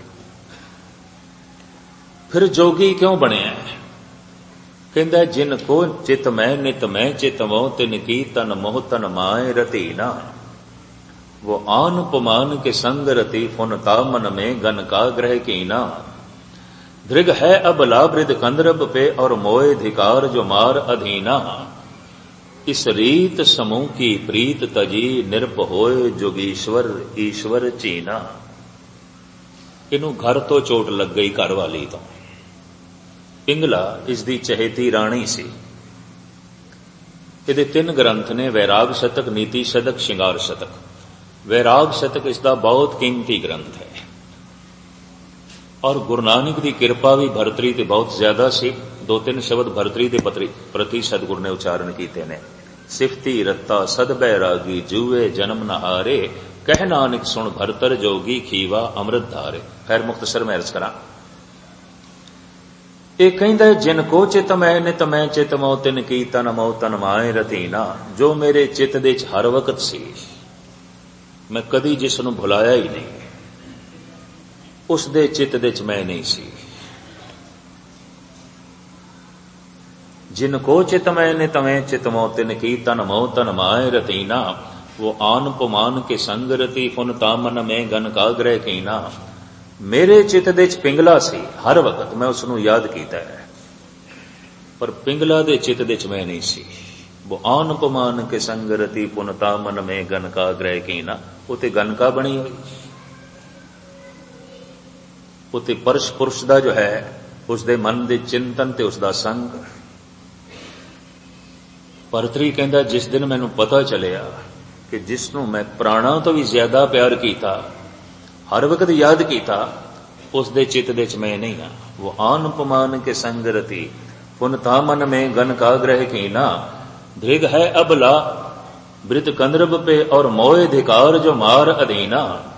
फिर जोगी क्यों बनया, कहंदा जिन को चित मैं नित मैं चित मोह, तिन की तन मोह तन माए रती ना। वो आन उपमान के संग रति, फुन तामन में गन का ग्रह की ना। दृग है अबला वृद कंदरब पे, और मोए धिकार जो मार अधीना। इस रीत समूह की प्रीत तजी, निरप होए जोगीश्वर ईश्वर चीना। इनू घर तो चोट लग गई, घर वाली तो। पिंगला इसकी चहेती राणी सी। इहदे तीन ग्रंथ ने, वैराग शतक, नीति शतक, श्रृंगार शतक। वैराग शतक इसका बहुत कीमती ग्रंथ है, और गुरु नानक की कृपा भी भरतरी ते बहुत ज्यादा सी। दो तीन शब्द भरतरी के प्रति सतगुरु ने उच्चारण किए ने। सिफती रत्ता सद बैरागी, जुए जन्म न हारे, कह नानक सुन भरतर जोगी, खीवा अमृत धारे। खैर मुख्तसर मैं अर्ज करा, ये कहंदा जिन को चित मैं नित मैं चित मोह, तिन की तन मोह तन माए रतीना। जो मेरे चित दे च हर वक्त सी, मैं कदी जिसनूं भुलाया ही नहीं, उस दे चित दे च मैं नहीं सी। जिन को चित मैं नित मैं चित मोह, तिन की तन मोह तन माए रतीना। वो आन पुमान के संग रति, फुन तामन में गन का ग्रह कीना। मेरे चित दे च पिंगला सी, हर वक्त मैं उसनूं याद कीता है, पर पिंगला दे चित दे च मैं नहीं सी। वो आन पमान के संग रति, पुनता मन में गन का ग्रह कीना। उते गन का बनी हुई, उते परश पुरुष दा जो है उसदे मन दे चिंतन ते उसदा संग। भरतरी कहंदा जिस दिन मैनूं पता चलिया कि जिसनूं मैं प्राणा तो भी ज्यादा प्यार कीता, हर वक्त याद कीता, उस दे चित दे च मैं नहीं हाँ। वो आन पमान के संग रति, पुनता मन में गन का ग्रह कीना। धृग है अबला वृत कंदरब पे, और मोए धिकार जो मार अधीना।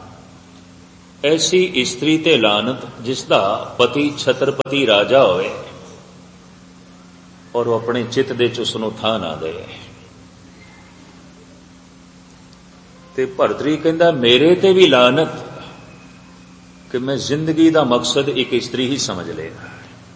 ऐसी स्त्री ते लानत जिसदा पति छत्रपति राजा होए, और वो अपने चित दे च उसनूं थां ना दे। ते भरतरी कहंदा मेरे ते भी लानत कि मैं जिंदगी दा मकसद एक स्त्री ही समझ लेना।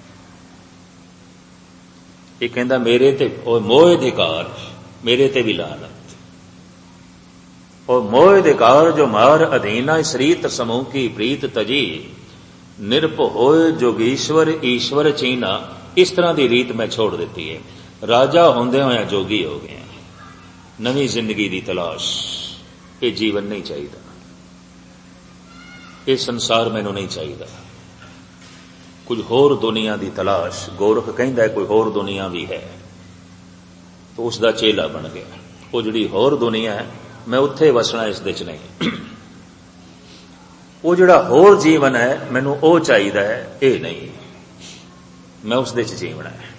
ये कहंदा मेरे ते मोह अधिकार, मेरे ते भी लानत। और मोह दिकार जो मार अधीना सरीत समूह की प्रीत तजी निरप होए जोगीश्वर ईश्वर चीना। इस तरह की रीत मैं छोड़ दी है। राजा होंदे होया जोगी हो गए, नवी जिंदगी की तलाश। ये जीवन नहीं चाहिए, ये संसार मैनू नहीं चाहिए। कुछ होर दुनिया की तलाश। गोरख कहता है कोई होर दुनिया भी है, तो उसका चेला बन गया। वो जिहड़ी होर दुनिया है मैं उत्थे वसना, इस दे च नहीं। वो जिहड़ा होर जीवन है मैनू वो चाहिए है, ये नहीं, मैं उस दे च जीवना है।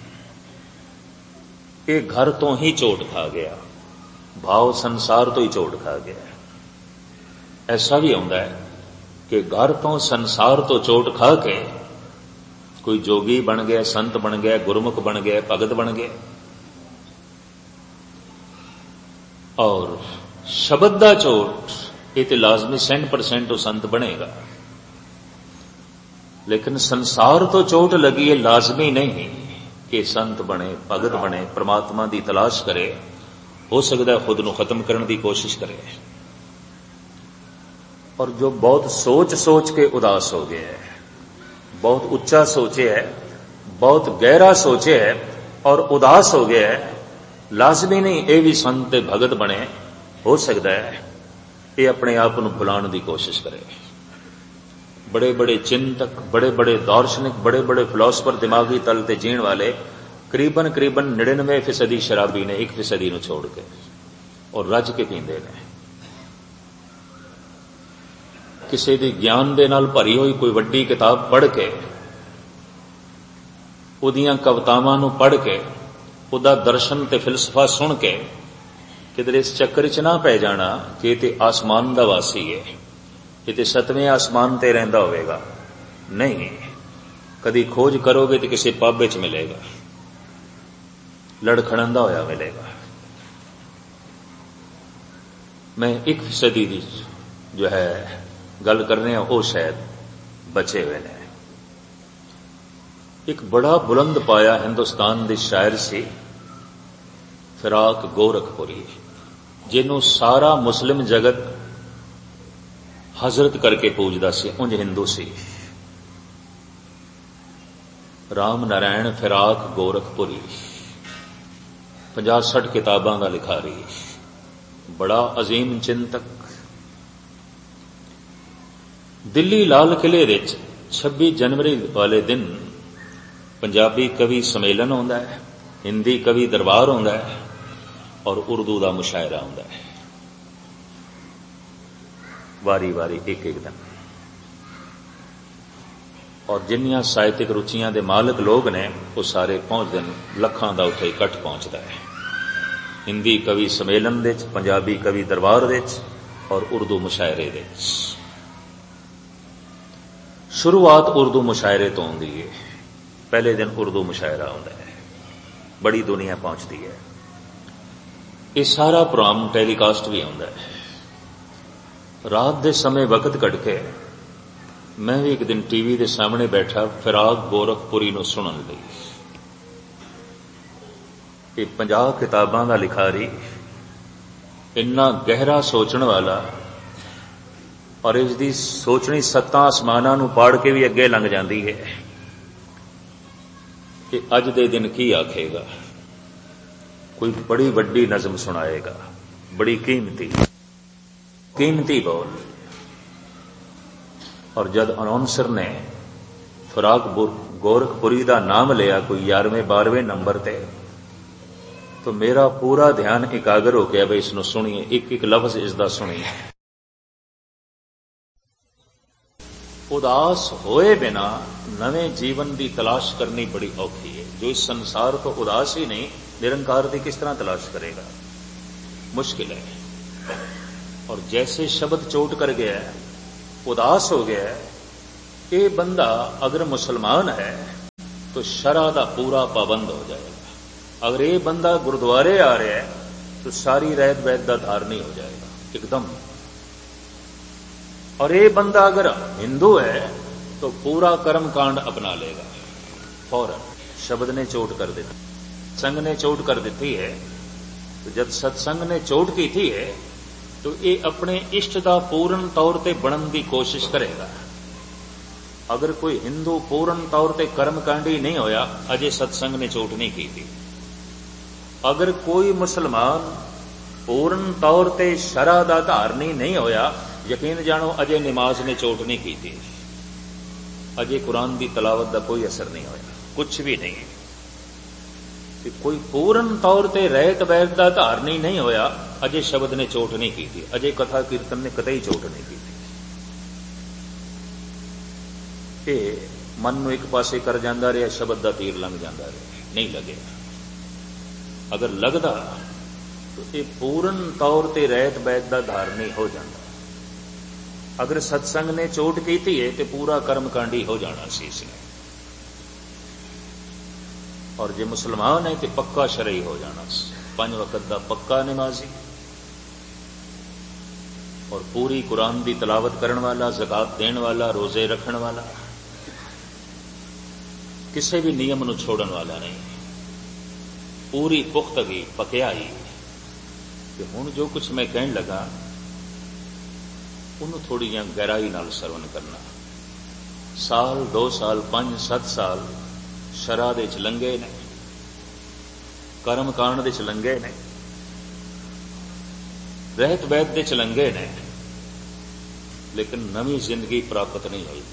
ये घर तो ही चोट खा गया, भाव संसार तो ही चोट खा गया। ऐसा भी होता है कि घर तो संसार तो चोट खा के कोई जोगी बन गया, संत बन गया, गुरमुख बन गया, भगत बन गया, और शब्द दा चोट ये तो लाजमी सेंट परसेंट संत बनेगा। लेकिन संसार तो चोट लगी है, लाजमी नहीं कि संत बने, भगत बने, परमात्मा की तलाश करे। हो सकता है खुद को खत्म करने की कोशिश करे। और जो बहुत सोच सोच के उदास हो गया है, बहुत उच्चा सोचे है, बहुत गहरा सोचे है और उदास हो गया है, लाजमी नहीं ये भी संत भगत बने। हो सकता है ये अपने आप को भुलाने की कोशिश करे। बड़े बड़े चिंतक, बड़े बड़े दार्शनिक, बड़े बड़े फिलोसफर, दिमागी तल ते जीण वाले करीबन करीबन निन्यानवे फीसदी शराबी ने, एक फीसदी नूं छोड़ के, और रज के पींदे ने। किसी दी ज्ञान दे नाल भरी हुई कोई वड्डी किताब पढ़ के, उहदियां कवितावां नूं पढ़ के, उहदा दर्शन ते फिलसफा सुन के किधरे इस चक्कर च ना पै जाना कि ये ते आसमान दा वासी है, ये ते सतवें आसमान ते रहिंदा होवेगा। नहीं, कदी खोज करोगे तो किसी पब विच मिलेगा, लड़खड़ांदा होया मिलेगा। मैं एक फीसदी दी जो है गल कर रहे हैं, वो शायद बचे हुए ने। एक बड़ा बुलंद पाया हिंदुस्तान दे शायर सी फिराक गोरखपुरी, जिन्हों सारा मुस्लिम जगत हजरत करके पूजदा सी, उंज हिंदू सी। राम नारायण फिराक गोरखपुरी, पचास सठ किताबां का लिखारी, बड़ा अजीम चिंतक। दिल्ली लाल किले विच छब्बीस जनवरी वाले दिन पंजाबी कवि सम्मेलन होंदा है, हिंदी कवि दरबार होंदा है और उर्दू का मुशायरा होंदा है, वारी वारी एक एक दिन। और जिन्नियां साहित्यिक रुचियां दे मालिक लोग ने वो सारे पहुंचते हैं, लखां का उत्थे इकट्ठ पहुंचता है। हिंदी कवि सम्मेलन दे, पंजाबी कवि दरबार दे और उर्दू मुशायरे दे। शुरुआत उर्दू मुशायरे तो होंदी है, पहले दिन उर्दू मुशायरा होंदा है, बड़ी दुनिया पहुंचती है। ये सारा प्रोग्राम टेलीकास्ट भी होंदा है। रात दे समय वक्त कट के मैं भी एक दिन टीवी के सामने बैठा फिराक गोरखपुरी नूं सुनन लई। ये पचास किताबां का लिखारी, इन्ना गहरा सोचण वाला, और इसकी सोचनी सत्तां आसमानां नूं पाड़ के भी अगे लंघ जाती है कि अज दे दिन की आखेगा। कोई बड़ी वड्डी नज़म सुनाएगा, बड़ी कीमती कीमती बोल। और जब अनाउंसर ने फिराक गोरखपुरी का नाम लिया कोई ग्यारहवें बारहवें नंबर ते, तो मेरा पूरा ध्यान एकाग्र हो गया भाई इसनों सुनिए, एक एक लफ्ज इसका सुनिए। उदास होए बिना नवे जीवन की तलाश करनी बड़ी औखी है। जो इस संसार को उदास ही नहीं, निरंकार की किस तरह तलाश करेगा, मुश्किल है। और जैसे शब्द चोट कर गया है, उदास हो गया है, ये बंदा अगर मुसलमान है तो शरा का पूरा पाबंद हो जाएगा। अगर ये बंदा गुरुद्वारे आ रहा है तो सारी रहत वैत का धारणी हो जाएगा एकदम। और ये बंदा अगर हिंदू है तो पूरा कर्म कांड अपना लेगा फौरन। शब्द ने चोट कर दी, संग ने चोट कर दी है। तो जब सत्संग ने चोट की थी है तो ये अपने इष्ट का पूर्ण तौर पर बनने की कोशिश करेगा। अगर कोई हिंदू पूर्ण तौर पर कर्मकांडी नहीं होया, अजे सत्संग ने चोट नहीं की थी। अगर कोई मुसलमान पूर्ण तौर पर शरा का धारनी नहीं होया, यकीन जानो अजे नमाज ने चोट नहीं की थी। अजे कुरान की तलावत का कोई असर नहीं होया, कुछ भी नहीं। कि कोई पूर्ण तौर पर रहत बैत का धारनी नहीं होया, अजे शब्द ने चोट नहीं की थी, अजे कथा कीर्तन ने कतई चोट नहीं की थी। ये मन नूं एक पासे कर जांदा रहा, शब्द का तीर लंघ जांदा रहा, नहीं लगे। अगर लगदा तो ये पूर्ण तौर पर रहत बैत का धारनी हो जाता। अगर सत्संग ने चोट की है तो पूरा कर्मकांडी हो जाना सी इसने। और जे मुसलमान है तो पक्का शरई हो जाना, पंज वक्त का पक्का नमाजी और पूरी कुरान की तलावत करने वाला, ज़कात देण वाला, रोजे रखण वाला, किसी भी नियम नूं छोड़न वाला नहीं। पूरी पुख्तगी पक्याई कि हुण जो कुछ मैं कहण लगा उन्होंने थोड़ी जी गहराई नाल सरवण करना। साल दो साल पांच सत्त साल शरा दे च लंघे ने, कर्म कांड दे च लंघे ने, रहत बैत दे च लंघे ने, लेकिन नवी जिंदगी प्राप्त नहीं हुई,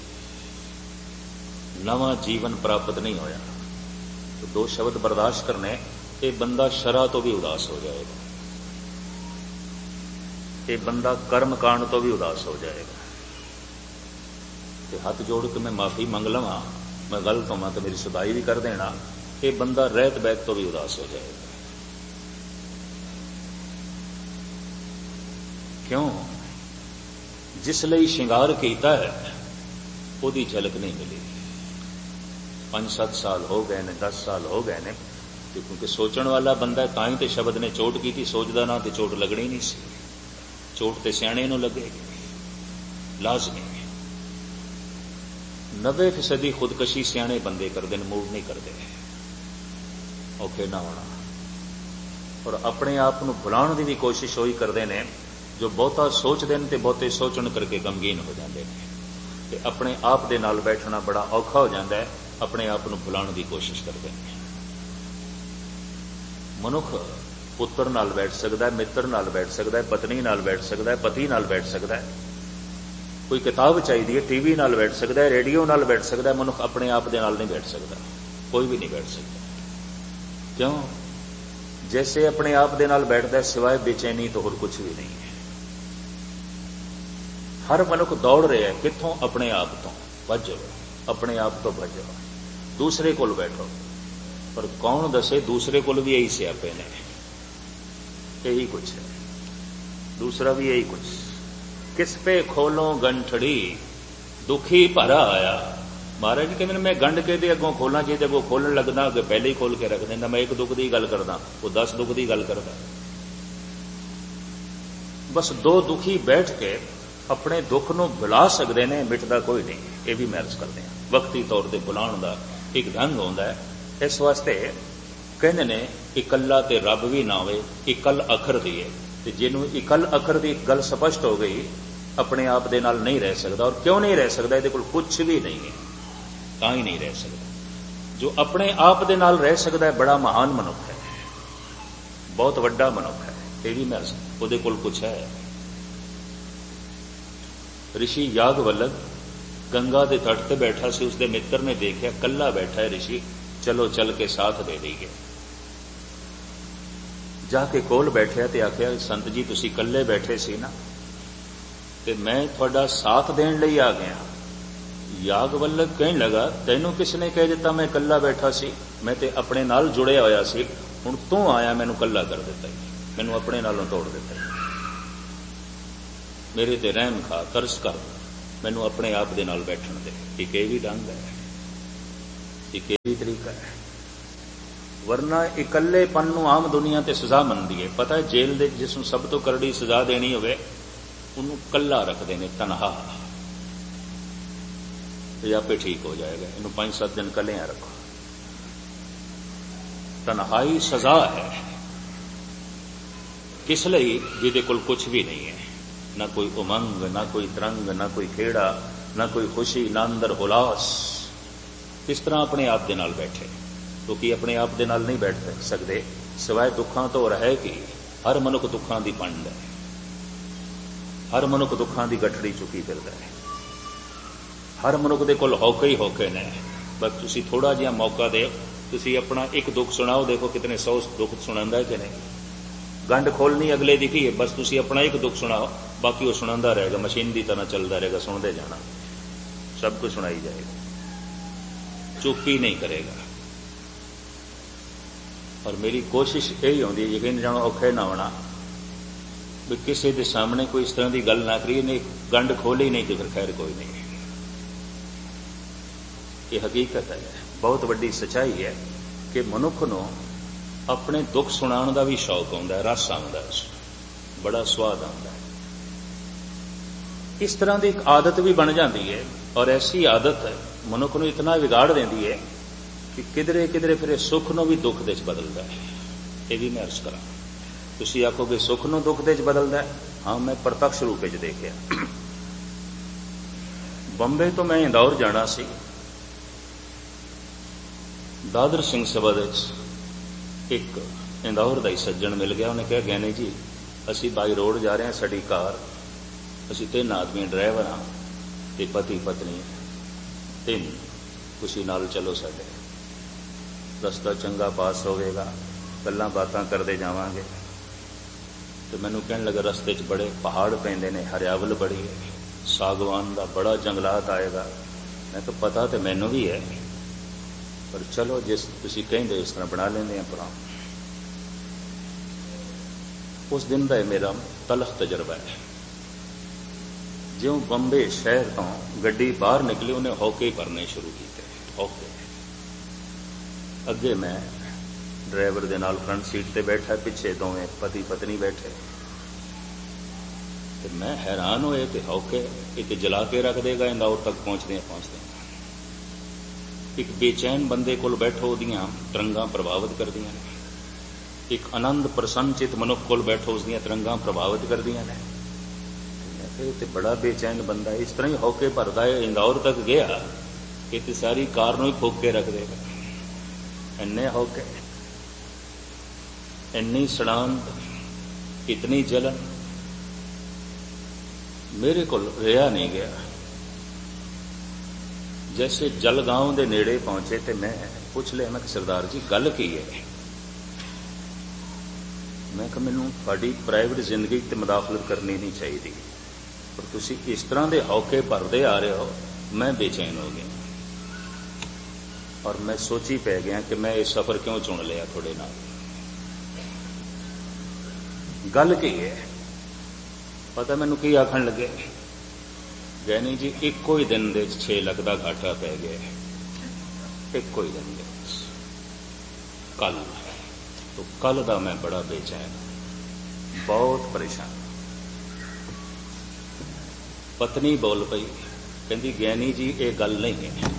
नवा जीवन प्राप्त नहीं होया। तो दो शब्द बर्दाश्त करने, ये बंदा शरा तो भी उदास हो जाएगा, ये बंदा कर्म कांड तो भी उदास हो जाएगा। तो हाथ जोड़ के मैं माफी मंग लवा, मैं गलत होवां तो मेरी सुधाई भी कर देना। ये बंदा रहत बैत तो भी उदास हो जाएगा। क्यों? जिस लिए श्रृंगार किया है उसकी झलक नहीं मिली। पांच सत्त साल हो गए ने, दस साल हो गए ने, क्योंकि सोचण वाला बंदा तां ही तो शब्द ने चोट की थी, सोचदा ना तो चोट लगनी नहीं सी। चोट तो सियाणे नूं लगेगी लाजमी। नब्बे फीसदी खुदकशी सियाणे बंदे करते हैं, मूड नहीं करते, औखे ना होना। और अपने आप को भुलाने की भी कोशिश वही करते हैं जो बहुता सोचते हैं, तो बहुते सोचण करके गमगीन हो जाते हैं। तो अपने आप दे नाल बैठना बड़ा औखा हो जाता है, अपने आप को भुलाने की कोशिश करते हैं। मनुख पुत्र नाल बैठ सकता है, मित्र नाल बैठ सकता है, पत्नी नाल बैठ सकता है, पति नाल बैठ सकता है, कोई किताब चाहिए टीवी नाल बैठ सकता है, रेडियो नाल बैठ सकता है। मनुख अपने आप दे नाल नहीं बैठ सकता, कोई भी नहीं बैठ सकता। क्यों? जैसे अपने आप दे नाल बैठता है, सिवाय बेचैनी तो और कुछ भी नहीं है। हर मनुख दौड़ रहा है कित्थों? अपने आप तो भजो, अपने आप तो भजो, दूसरे कोल बैठो। पर कौन दसे दूसरे कोल भी यही सियापे ने, यही कुछ है, दूसरा भी यही कुछ। किस पे खोलो गंठड़ी दुखी भरा आया। महाराज जी कहते मैं गंढ के दे अगों खोलना चाहिए, अगों खोलन लगना, अगे पहले ही खोल के रख देना। मैं एक दुख की गल करदा, वो दस दुख की गल करदा। बस दो दुखी बैठ के अपने दुख नूं भुला सकते हैं, मिटदा कोई नहीं। ये भी मैं अर्ज करते हैं, वक्ती तौर पर भुलाउण दा एक ढंग होंदा है। इस वास्ते कहते ने इकल्ला ते रब भी ना होवे, इकल अखर दी है। ते जिन्हों इकल अखर की गल स्पष्ट हो गई, अपने आप दे नाल नहीं रह सकता। और क्यों नहीं रह सकता? इहदे कोल कुछ भी नहीं है, तां ही नहीं रह सकता। जो अपने आप दे नाल रह सकता है, बड़ा महान मनुख है, बहुत वड्डा मनुख है। ये भी मैं उहदे कोल कुछ है। ऋषि यागवल्लभ गंगा के तट पर बैठा सी, उसके मित्र ने देखा कल्ला बैठा है ऋषि, चलो चल के साथ दे दीए। जाके कोल बैठा तो आख्या संत जी तुसी कल्ले बैठे सी ना, ते मैं थोड़ा साथ देण लई आ गया। यागवल्लभ कहन लगा तैनू किसने कह दिता मैं कल्ला बैठा सी? मैं ते अपने नाल जुड़िया होया सी, हुण तू आया मैनू कल्ला कर दिता, मैनू अपने नालों तोड़ दिता। मेरे ते रहम खा, तरस कर, मैनू अपने आप दे नाल बैठण दे। एक ये भी ढंग है, एक ये भी तरीका है। वरना इकल्लेपन नूं आम दुनिया ते सजा मनदी है। पता है जेल दे जिसनूं सब तो करड़ी सजा देनी होवे उन्होंने कल्ला रखते हैं, तनहा, तो आपे ठीक हो जाएगा। इन्हों पांच सात दिन कलिया रखो। तन्हाई सजा है, किस ਲਈ ਜਿਹਦੇ ਕੋਲ ਕੁਝ ਵੀ ਨਹੀਂ ਹੈ, ਨਾ ਕੋਈ ਉਮੰਗ, ਨਾ ਕੋਈ ਤਰੰਗ, ਨਾ ਕੋਈ ਖੇੜਾ, ਨਾ ਕੋਈ ਖੁਸ਼ੀ, ਨਾ ਅੰਦਰ ਉਲਾਸ। ਕਿਸ ਤਰ੍ਹਾਂ ਆਪਣੇ ਆਪ ਦੇ ਨਾਲ ਬੈਠੇ, ਕਿਉਂਕਿ ਆਪਣੇ ਆਪ ਦੇ ਨਾਲ ਨਹੀਂ ਬੈਠ ਸਕਦੇ ਸਿਵਾਏ ਦੁੱਖਾਂ ਤੋਂ। ਰਹੇ ਕਿ ਹਰ ਮਨੁੱਖ ਦੁੱਖਾਂ ਦੀ ਪੰਡ ਹੈ, ਹਰ ਮਨੁੱਖ ਦੁੱਖਾਂ ਦੀ ਗਠੜੀ ਚੁੱਕੀ ਫਿਰਦਾ ਹੈ। ਹਰ ਮਨੁੱਖ ਦੇ ਕੋਲ ਹੌਕੇ ਹੀ ਹੌਕੇ ਨੇ। ਬਸ ਤੁਸੀਂ ਥੋੜਾ ਜਿਹਾ ਮੌਕਾ ਦਿਓ, ਤੁਸੀਂ ਆਪਣਾ ਇੱਕ ਦੁੱਖ ਸੁਣਾਓ, ਦੇਖੋ ਕਿਤਨੇ ਸੌ ਦੁੱਖ ਸੁਣਾਉਂਦਾ ਕਿ ਨਹੀਂ। ਗੰਢ ਖੋਲਣੀ ਅਗਲੇ ਦੀ ਕੀ ਹੈ, ਬਸ ਤੁਸੀਂ ਆਪਣਾ ਇੱਕ ਦੁੱਖ ਸੁਣਾਓ, ਬਾਕੀ ਉਹ ਸੁਣਾਉਂਦਾ ਰਹੇਗਾ, ਮਸ਼ੀਨ ਦੀ ਤਰ੍ਹਾਂ ਚੱਲਦਾ ਰਹੇਗਾ, ਸੁਣਦੇ ਜਾਣਾ, ਸਭ ਕੁਝ ਸੁਣਾਈ ਜਾਏਗਾ, ਚੁੱਪ ਹੀ ਨਹੀਂ ਕਰੇਗਾ। ਔਰ ਮੇਰੀ ਕੋਸ਼ਿਸ਼ ਇਹੀ ਹੁੰਦੀ ਹੈ, ਯਕੀਨ ਜਾਣੋ ਔਖੇ ਨਾ ਹੋਣਾ, ਵੀ ਕਿਸੇ ਦੇ ਸਾਹਮਣੇ ਕੋਈ ਇਸ ਤਰ੍ਹਾਂ ਦੀ ਗੱਲ ਨਾ ਕਰੀਏ, ਨਹੀਂ ਗੰਢ ਖੋਲੀ ਨਹੀਂ ਤੇ ਫਿਰ ਖੈਰ ਕੋਈ ਨਹੀਂ। ਇਹ ਹਕੀਕਤ ਹੈ, ਬਹੁਤ ਵੱਡੀ ਸੱਚਾਈ ਹੈ ਕਿ ਮਨੁੱਖ ਨੂੰ ਆਪਣੇ ਦੁੱਖ ਸੁਣਾਉਣ ਦਾ ਵੀ ਸ਼ੌਕ ਆਉਂਦਾ ਹੈ, ਰਸ ਆਉਂਦਾ ਹੈ, ਬੜਾ ਸਵਾਦ ਆਉਂਦਾ ਹੈ। ਇਸ ਤਰ੍ਹਾਂ ਦੀ ਇੱਕ ਆਦਤ ਵੀ ਬਣ ਜਾਂਦੀ ਹੈ, ਔਰ ਐਸੀ ਆਦਤ ਮਨੁੱਖ ਨੂੰ ਇਤਨਾ ਵਿਗਾੜ ਦਿੰਦੀ ਹੈ ਕਿ ਕਿਧਰੇ ਕਿਧਰੇ ਫਿਰ ਸੁੱਖ ਨੂੰ ਵੀ ਦੁੱਖ ਦੇ ਚ ਬਦਲਦਾ ਹੈ। ਇਹ ਵੀ ਮੈਂ ਅਰਜ਼ ਕਰਾਂ, ਤੁਸੀਂ ਆਖੋਗੇ ਸੁੱਖ ਨੂੰ ਦੁੱਖ ਦੇ ਚ ਬਦਲਦਾ ਹੈ? ਹਾਂ, ਮੈਂ ਪ੍ਰਤੱਖ ਰੂਪ ਵਿੱਚ ਦੇਖਿਆ। ਬੰਬੇ ਤੋਂ ਮੈਂ ਇੰਦੌਰ ਜਾਣਾ ਸੀ, ਦਾਦਰ ਸਿੰਘ ਸਭਾ ਵਿੱਚ ਇੱਕ ਇੰਦੌਰ ਦਾ ਹੀ ਸੱਜਣ ਮਿਲ ਗਿਆ। ਉਹਨੇ ਕਿਹਾ, ਗਿਆਨੀ ਜੀ ਅਸੀਂ ਬਾਈ ਰੋਡ ਜਾ ਰਹੇ ਹਾਂ, ਸਾਡੀ ਕਾਰ, ਅਸੀਂ ਤਿੰਨ ਆਦਮੀ, ਡਰਾਈਵਰ ਹਾਂ ਤੇ ਪਤੀ ਪਤਨੀ, ਤਿੰਨ, ਤੁਸੀਂ ਨਾਲ ਚਲੋ, ਸਾਡੇ ਰਸਤਾ ਚੰਗਾ ਪਾਸ ਹੋਵੇਗਾ, ਗੱਲਾਂ ਬਾਤਾਂ ਕਰਦੇ ਜਾਵਾਂਗੇ। ਤੇ ਮੈਨੂੰ ਕਹਿਣ ਲੱਗਾ, ਰਸਤੇ 'ਚ ਬੜੇ ਪਹਾੜ ਪੈਂਦੇ ਨੇ, ਹਰਿਆਵਲ ਬੜੀ ਹੈ, ਸਾਗਵਾਨ ਦਾ ਬੜਾ ਜੰਗਲਾਤ ਆਏਗਾ। ਮੈਂ ਕਿਹਾ ਪਤਾ ਤੇ ਮੈਨੂੰ ਵੀ ਹੈ, ਪਰ ਚਲੋ ਜਿਸ ਤੁਸੀਂ ਕਹਿੰਦੇ ਇਸ ਤਰ੍ਹਾਂ ਬਣਾ ਲੈਂਦੇ ਹਾਂ ਪ੍ਰੋਗਰਾਮ। ਉਸ ਦਿਨ ਦਾ ਮੇਰਾ ਤਲਖ ਤਜਰਬਾ ਹੈ। ਜਿਉਂ ਬੰਬੇ ਸ਼ਹਿਰ ਤੋਂ ਗੱਡੀ ਬਾਹਰ ਨਿਕਲੀ, ਉਹਨੇ ਹੌਕੇ ਭਰਨੇ ਸ਼ੁਰੂ ਕੀਤੇ, ਹੌਕੇ। ਅੱਗੇ ਮੈਂ ਡਰਾਈਵਰ ਦੇ ਨਾਲ ਫਰੰਟ ਸੀਟ ਤੇ ਬੈਠਾ, ਪਿੱਛੇ ਦੋਵੇਂ ਪਤੀ ਪਤਨੀ ਬੈਠੇ। ਤੇ ਮੈਂ ਹੈਰਾਨ ਹੋਏ ਕਿ ਹੌਕੇ ਇੱਕ ਜਲਾ ਕੇ ਰੱਖ ਦੇਗਾ, ਇੰਦੌਰ ਤੱਕ ਪਹੁੰਚਦੇ ਪਹੁੰਚਦੇ। ਇੱਕ ਬੇਚੈਨ ਬੰਦੇ ਕੋਲ ਬੈਠੋ, ਉਹਦੀਆਂ ਤਰੰਗਾਂ ਪ੍ਰਭਾਵਿਤ ਕਰਦੀਆਂ ਨੇ। ਇੱਕ ਆਨੰਦ ਪ੍ਰਸੰਨਚਿਤ ਮਨੁੱਖ ਕੋਲ ਬੈਠੋ, ਉਸਦੀਆਂ ਤਰੰਗਾਂ ਪ੍ਰਭਾਵਿਤ ਕਰਦੀਆਂ ਨੇ। ਇਹ ਤੇ ਬੜਾ ਬੇਚੈਨ ਬੰਦਾ, ਇਸ ਤਰ੍ਹਾਂ ਹੀ ਹੌਕੇ ਭਰਦਾ ਹੈ। ਇੰਦੌਰ ਤੱਕ ਗਿਆ, ਇਹ ਤੇ ਸਾਰੀ ਕਾਰ ਨੂੰ ਹੀ ਫੂਕ ਕੇ ਰੱਖ ਦੇਗਾ। ਇੰਨੇ ਹੌਕੇ, ਇੰਨੀ ਸੜਾਂਤ, ਇਤਨੀ ਜਲਨ, ਮੇਰੇ ਕੋਲ ਰਿਹਾ ਨਹੀਂ ਗਿਆ। ਜੈਸੇ ਜਲਗਾਉਂ ਦੇ ਨੇੜੇ ਪਹੁੰਚੇ ਤੇ ਮੈਂ ਪੁੱਛ ਲਿਆ, ਮੈਂ ਕਿ ਸਰਦਾਰ ਜੀ ਗੱਲ ਕੀ ਹੈ? ਮੈਂ ਕਿਹਾ ਮੈਨੂੰ ਤੁਹਾਡੀ ਪ੍ਰਾਈਵੇਟ ਜ਼ਿੰਦਗੀ ਤੇ ਮੁਦਾਖਲਤ ਕਰਨੀ ਨਹੀਂ ਚਾਹੀਦੀ, ਪਰ ਤੁਸੀਂ ਇਸ ਤਰ੍ਹਾਂ ਦੇ ਹੌਕੇ ਭਰਦੇ ਆ ਰਹੇ ਹੋ, ਮੈਂ ਬੇਚੈਨ ਹੋ ਗਿਆ। ਔਰ ਮੈਂ ਸੋਚੀ ਪੈ ਗਿਆ ਕਿ ਮੈਂ ਇਹ ਸਫ਼ਰ ਕਿਉਂ ਚੁਣ ਲਿਆ ਤੁਹਾਡੇ ਨਾਲ। ਗੱਲ ਕੀ ਹੈ? ਪਤਾ ਮੈਨੂੰ ਕੀ ਆਖਣ ਲੱਗੇ? ਗਿਆਨੀ ਜੀ ਇੱਕੋ ਹੀ ਦਿਨ ਦੇ ਛੇ ਲੱਖ ਦਾ ਘਾਟਾ ਪੈ ਗਿਆ, ਇੱਕੋ ਹੀ ਦਿਨ ਦੇ ਕੱਲ। तो कल ਦਾ मैं बड़ा बेचैन, बहुत परेशान। पत्नी बोल पई, कहती ज्ञानी जी ये गल नहीं है,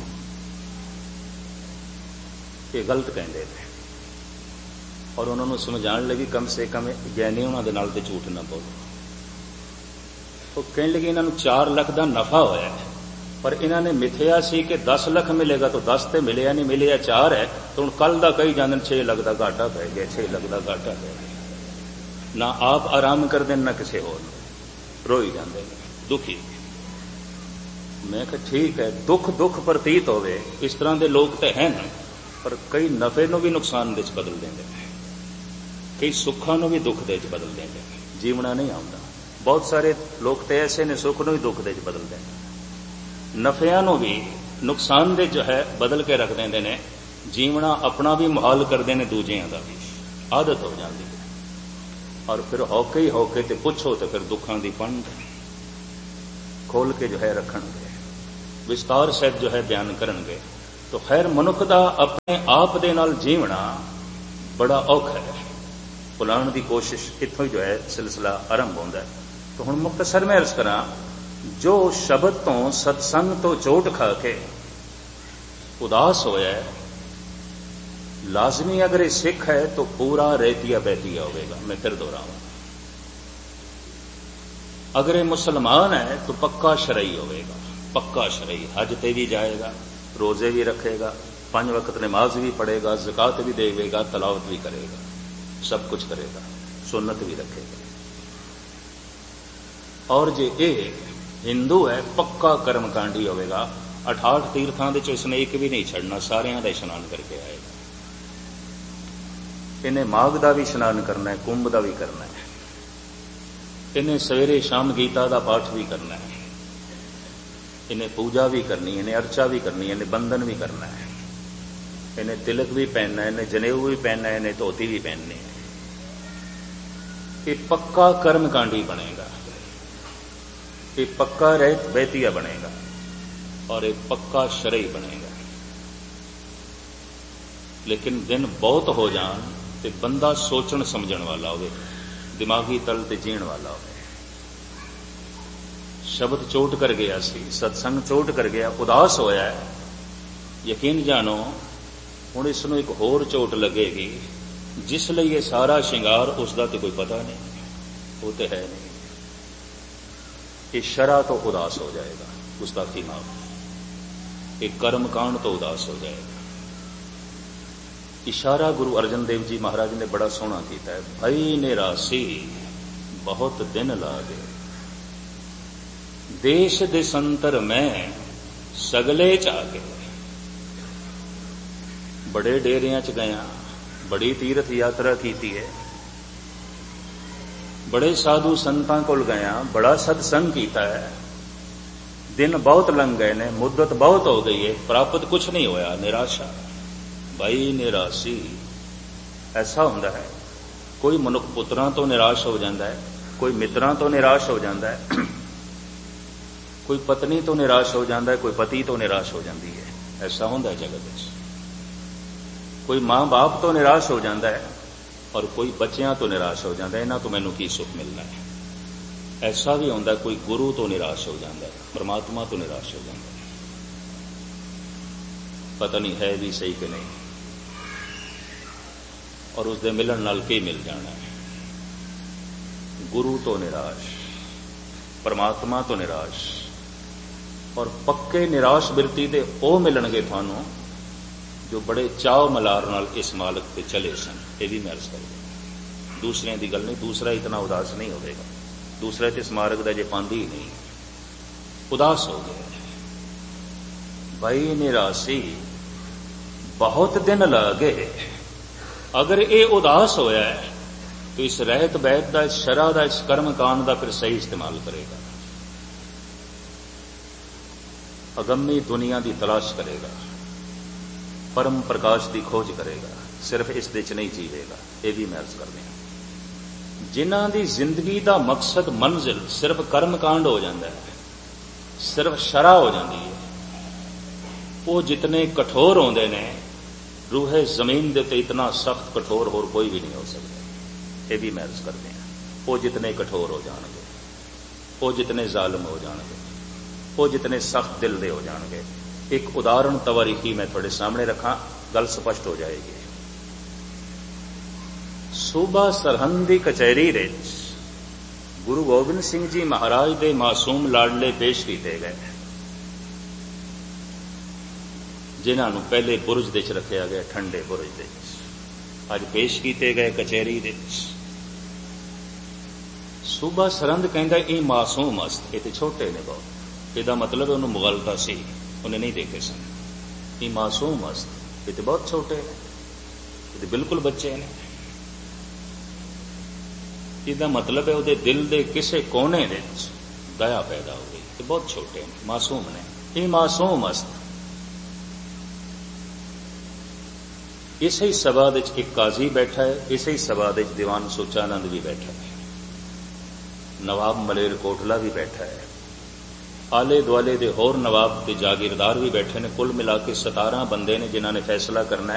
ये गलत कहते हैं। और उन्होंने समझाने लगी कम से कम ज्ञानी उन्होंने नाल ते झूठ ना बोलो। तो कहने लगी इन्होंने चार लाख का नफा होया है, पर इन्होंने मिथया सी कि दस लाख मिलेगा, तो दस तो मिले नहीं, मिले चार है। तो हम कल का कई जाने छे लाख का घाटा पै गया, छे लाख का घाटा पै गया। ना आप आराम कर दें ना किसी होर, रोई जाते दुखी। मैं कहा ठीक है, दुख दुख प्रतीत होवे, इस तरह के लोग तो हैं, पर कई नफे नूं भी नुकसान दे बदल देंगे, कई सुखा नूं भी दुख दे बदल देंगे। जीवना नहीं आता। बहुत सारे लोग तो ऐसे ने सुख नूं भी दुख दे बदल देंगे, नफिया नूं भी नुकसान दे जो है बदल के रख देंगे ने। जीवना अपना भी मुहाल करते हैं, दूजिया का भी आदत हो जाती है। और फिर हौके ही हौके ते पुछो तो फिर दुखों की पंड खोल के जो है रखणगे, विस्तार सहित जो है बयान करनगे। तो खैर मनुख का अपने आप दे नाल जीवना बड़ा औखा है। भुलाण की कोशिश इत्थों ही जो है सिलसिला आरंभ होंदा है। तो हुण मुख्तसर मैं अर्ज करा, जो शब्द तो सत्संग तो चोट खा के उदास होया है, लाजमी अगर ये सिख है तो पूरा रेतिया बहतिया होगा। मैं फिर दोहरावां, अगर ये मुसलमान है तो पक्का शरई होगा, पक्का शरई, हज ते भी जाएगा, रोजे भी रखेगा, पांच वक्त नमाज भी पढ़ेगा, ज़कात भी देगा, तलावत भी करेगा, सब कुछ करेगा, सुन्नत भी रखेगा। और जे ये हिंदू है पक्का कर्मकांडी होगा, अठाठ तीर्थां दे चों इसने एक भी नहीं छड़ना, सारियां दा इशनान करके आएगा। इन्हें माघ दा भी इशनान करना है, कुंभ दा भी करना है, इन्हें सवेरे शाम गीता दा पाठ भी करना है, इन्हें पूजा भी करनी है, इन्हें अर्चा भी करनी है, इन्हें बंधन भी करना है, इन्हें तिलक भी पहनना है, इन्हें जनेऊ भी पहनना है, इन्हें धोती भी पहननी है। ये पक्का कर्मकांडी बनेगा, ये पक्का रहत बैतिया बनेगा और एक पक्का शरई बनेगा। लेकिन दिन बहुत हो जान ते बंदा सोचण समझण वाला होवे, दिमागी तल ते जीण वाला होवे। शब्द चोट कर गया सी, सत्संग चोट कर गया, उदास होया है, यकीन जानो हुण इसनूं एक होर चोट लगेगी, जिस लिए ये सारा शिंगार उसका तो कोई पता नहीं, वो तो है नहीं। ये शरा तो उदास हो जाएगा, गुस्ताखी माफ, एक कर्मकांड तो उदास हो जाएगा। इशारा गुरु अर्जन देव जी महाराज ने बड़ा सोहना किया है, भई निरासी बहुत दिन लागे, देश देशंतर में सगले चागे। बड़े डेरियां च गया, बड़ी तीर्थ यात्रा की है, बड़े साधु संतां कोल गया, बड़ा सत्संग किया है, दिन बहुत लंघ गए ने, मुद्दत बहुत हो गई है, प्राप्त कुछ नहीं होया, निराशा। भाई निराशी ऐसा होंदा है, कोई मनुख पुत्रां तो निराश हो जाता है, कोई मित्रां तो निराश हो जाता है, कोई पत्नी तो निराश हो जाता है, कोई पति तो निराश हो जाती है, ऐसा होंदा है जगत में। कोई मां बाप तो निराश हो जाता है और कोई बच्चियां तो निराश हो जाता है, इन्हां तो मैनूं की सुख मिलना है। ऐसा भी होंदा है, कोई गुरु तो निराश हो जाता है, परमात्मा तो निराश हो जाता है, पता नहीं है भी सही कि नहीं, और उसदे मिलन नाल के मिल जाना है। गुरु तो निराश, परमात्मा तो निराश, और पक्के निराश बिरती दे ओ मिलणगे थानू जो बड़े चाव मलार नाल इस मालक पे चले सन। ये भी मैं अर्ज कर दूसरे की गल नहीं, दूसरा इतना उदास नहीं होगा, दूसरा तो इस मार्ग का जे पांदी ही नहीं, उदास हो गया। भाई निराशी बहुत दिन लागे, अगर ये उदास होया है तो इस रहत बैत का, इस शरा का, इस कर्म कांड का फिर सही इस्तेमाल करेगा, अगम्मी दुनिया की तलाश करेगा, परम प्रकाश की खोज करेगा, सिर्फ इस दे च नहीं जीवेगा। यह भी मैं अर्ज कर दिया, जिन्हां दी जिंदगी का मकसद मंजिल सिर्फ कर्म कांड हो जाता है, सिर्फ शरा हो जाती है, वो जितने कठोर होंदे ने, रूहे जमीन दे ते इतना सख्त कठोर होर कोई भी नहीं हो सकता। यह भी मैं अर्ज कर दिया, वो जितने कठोर हो जाएंगे, वो जितने जालिम हो जाएंगे, वो जितने सख्त दिल दे हो जाएंगे। एक उदाहरण तवारीखी मैं थोड़े सामने रखा, गल स्पष्ट हो जाएगी। सूबा सरहंद दी कचहरी विच गुरु गोबिंद सिंह जी महाराज दे मासूम लाडले पेश किए गए, जिन्हां नूं पहले बुरज दे च रखिया गया, ठंडे बुरज दे च अज पेश किए गए कचहरी दे विच। सूबा सरहंद कहंदा ये मासूम अस्त, ये ते छोटे ने बहुत, इहदा मतलब उन्होंने मुगलता सी, उन्हें नहीं देखे सन। ये मासूम अस्त, ये तो बहुत छोटे ने, ये तो बिल्कुल बच्चे ने। इसका मतलब है उहदे दिल दे किसे कोने विच दया पैदा हो गई, ये बहुत छोटे ने, मासूम ने। ये मासूम अस्त। इस ही सभा विच एक काजी बैठा है, इस ही सभा विच दीवान सुचानंद भी बैठा है, नवाब मलेर कोटला भी बैठा है, आले दुआले दे होर नवाब ते जागीरदार भी बैठे ने। कुल मिला के सतारह बंदे ने जिन्होंने फैसला करना है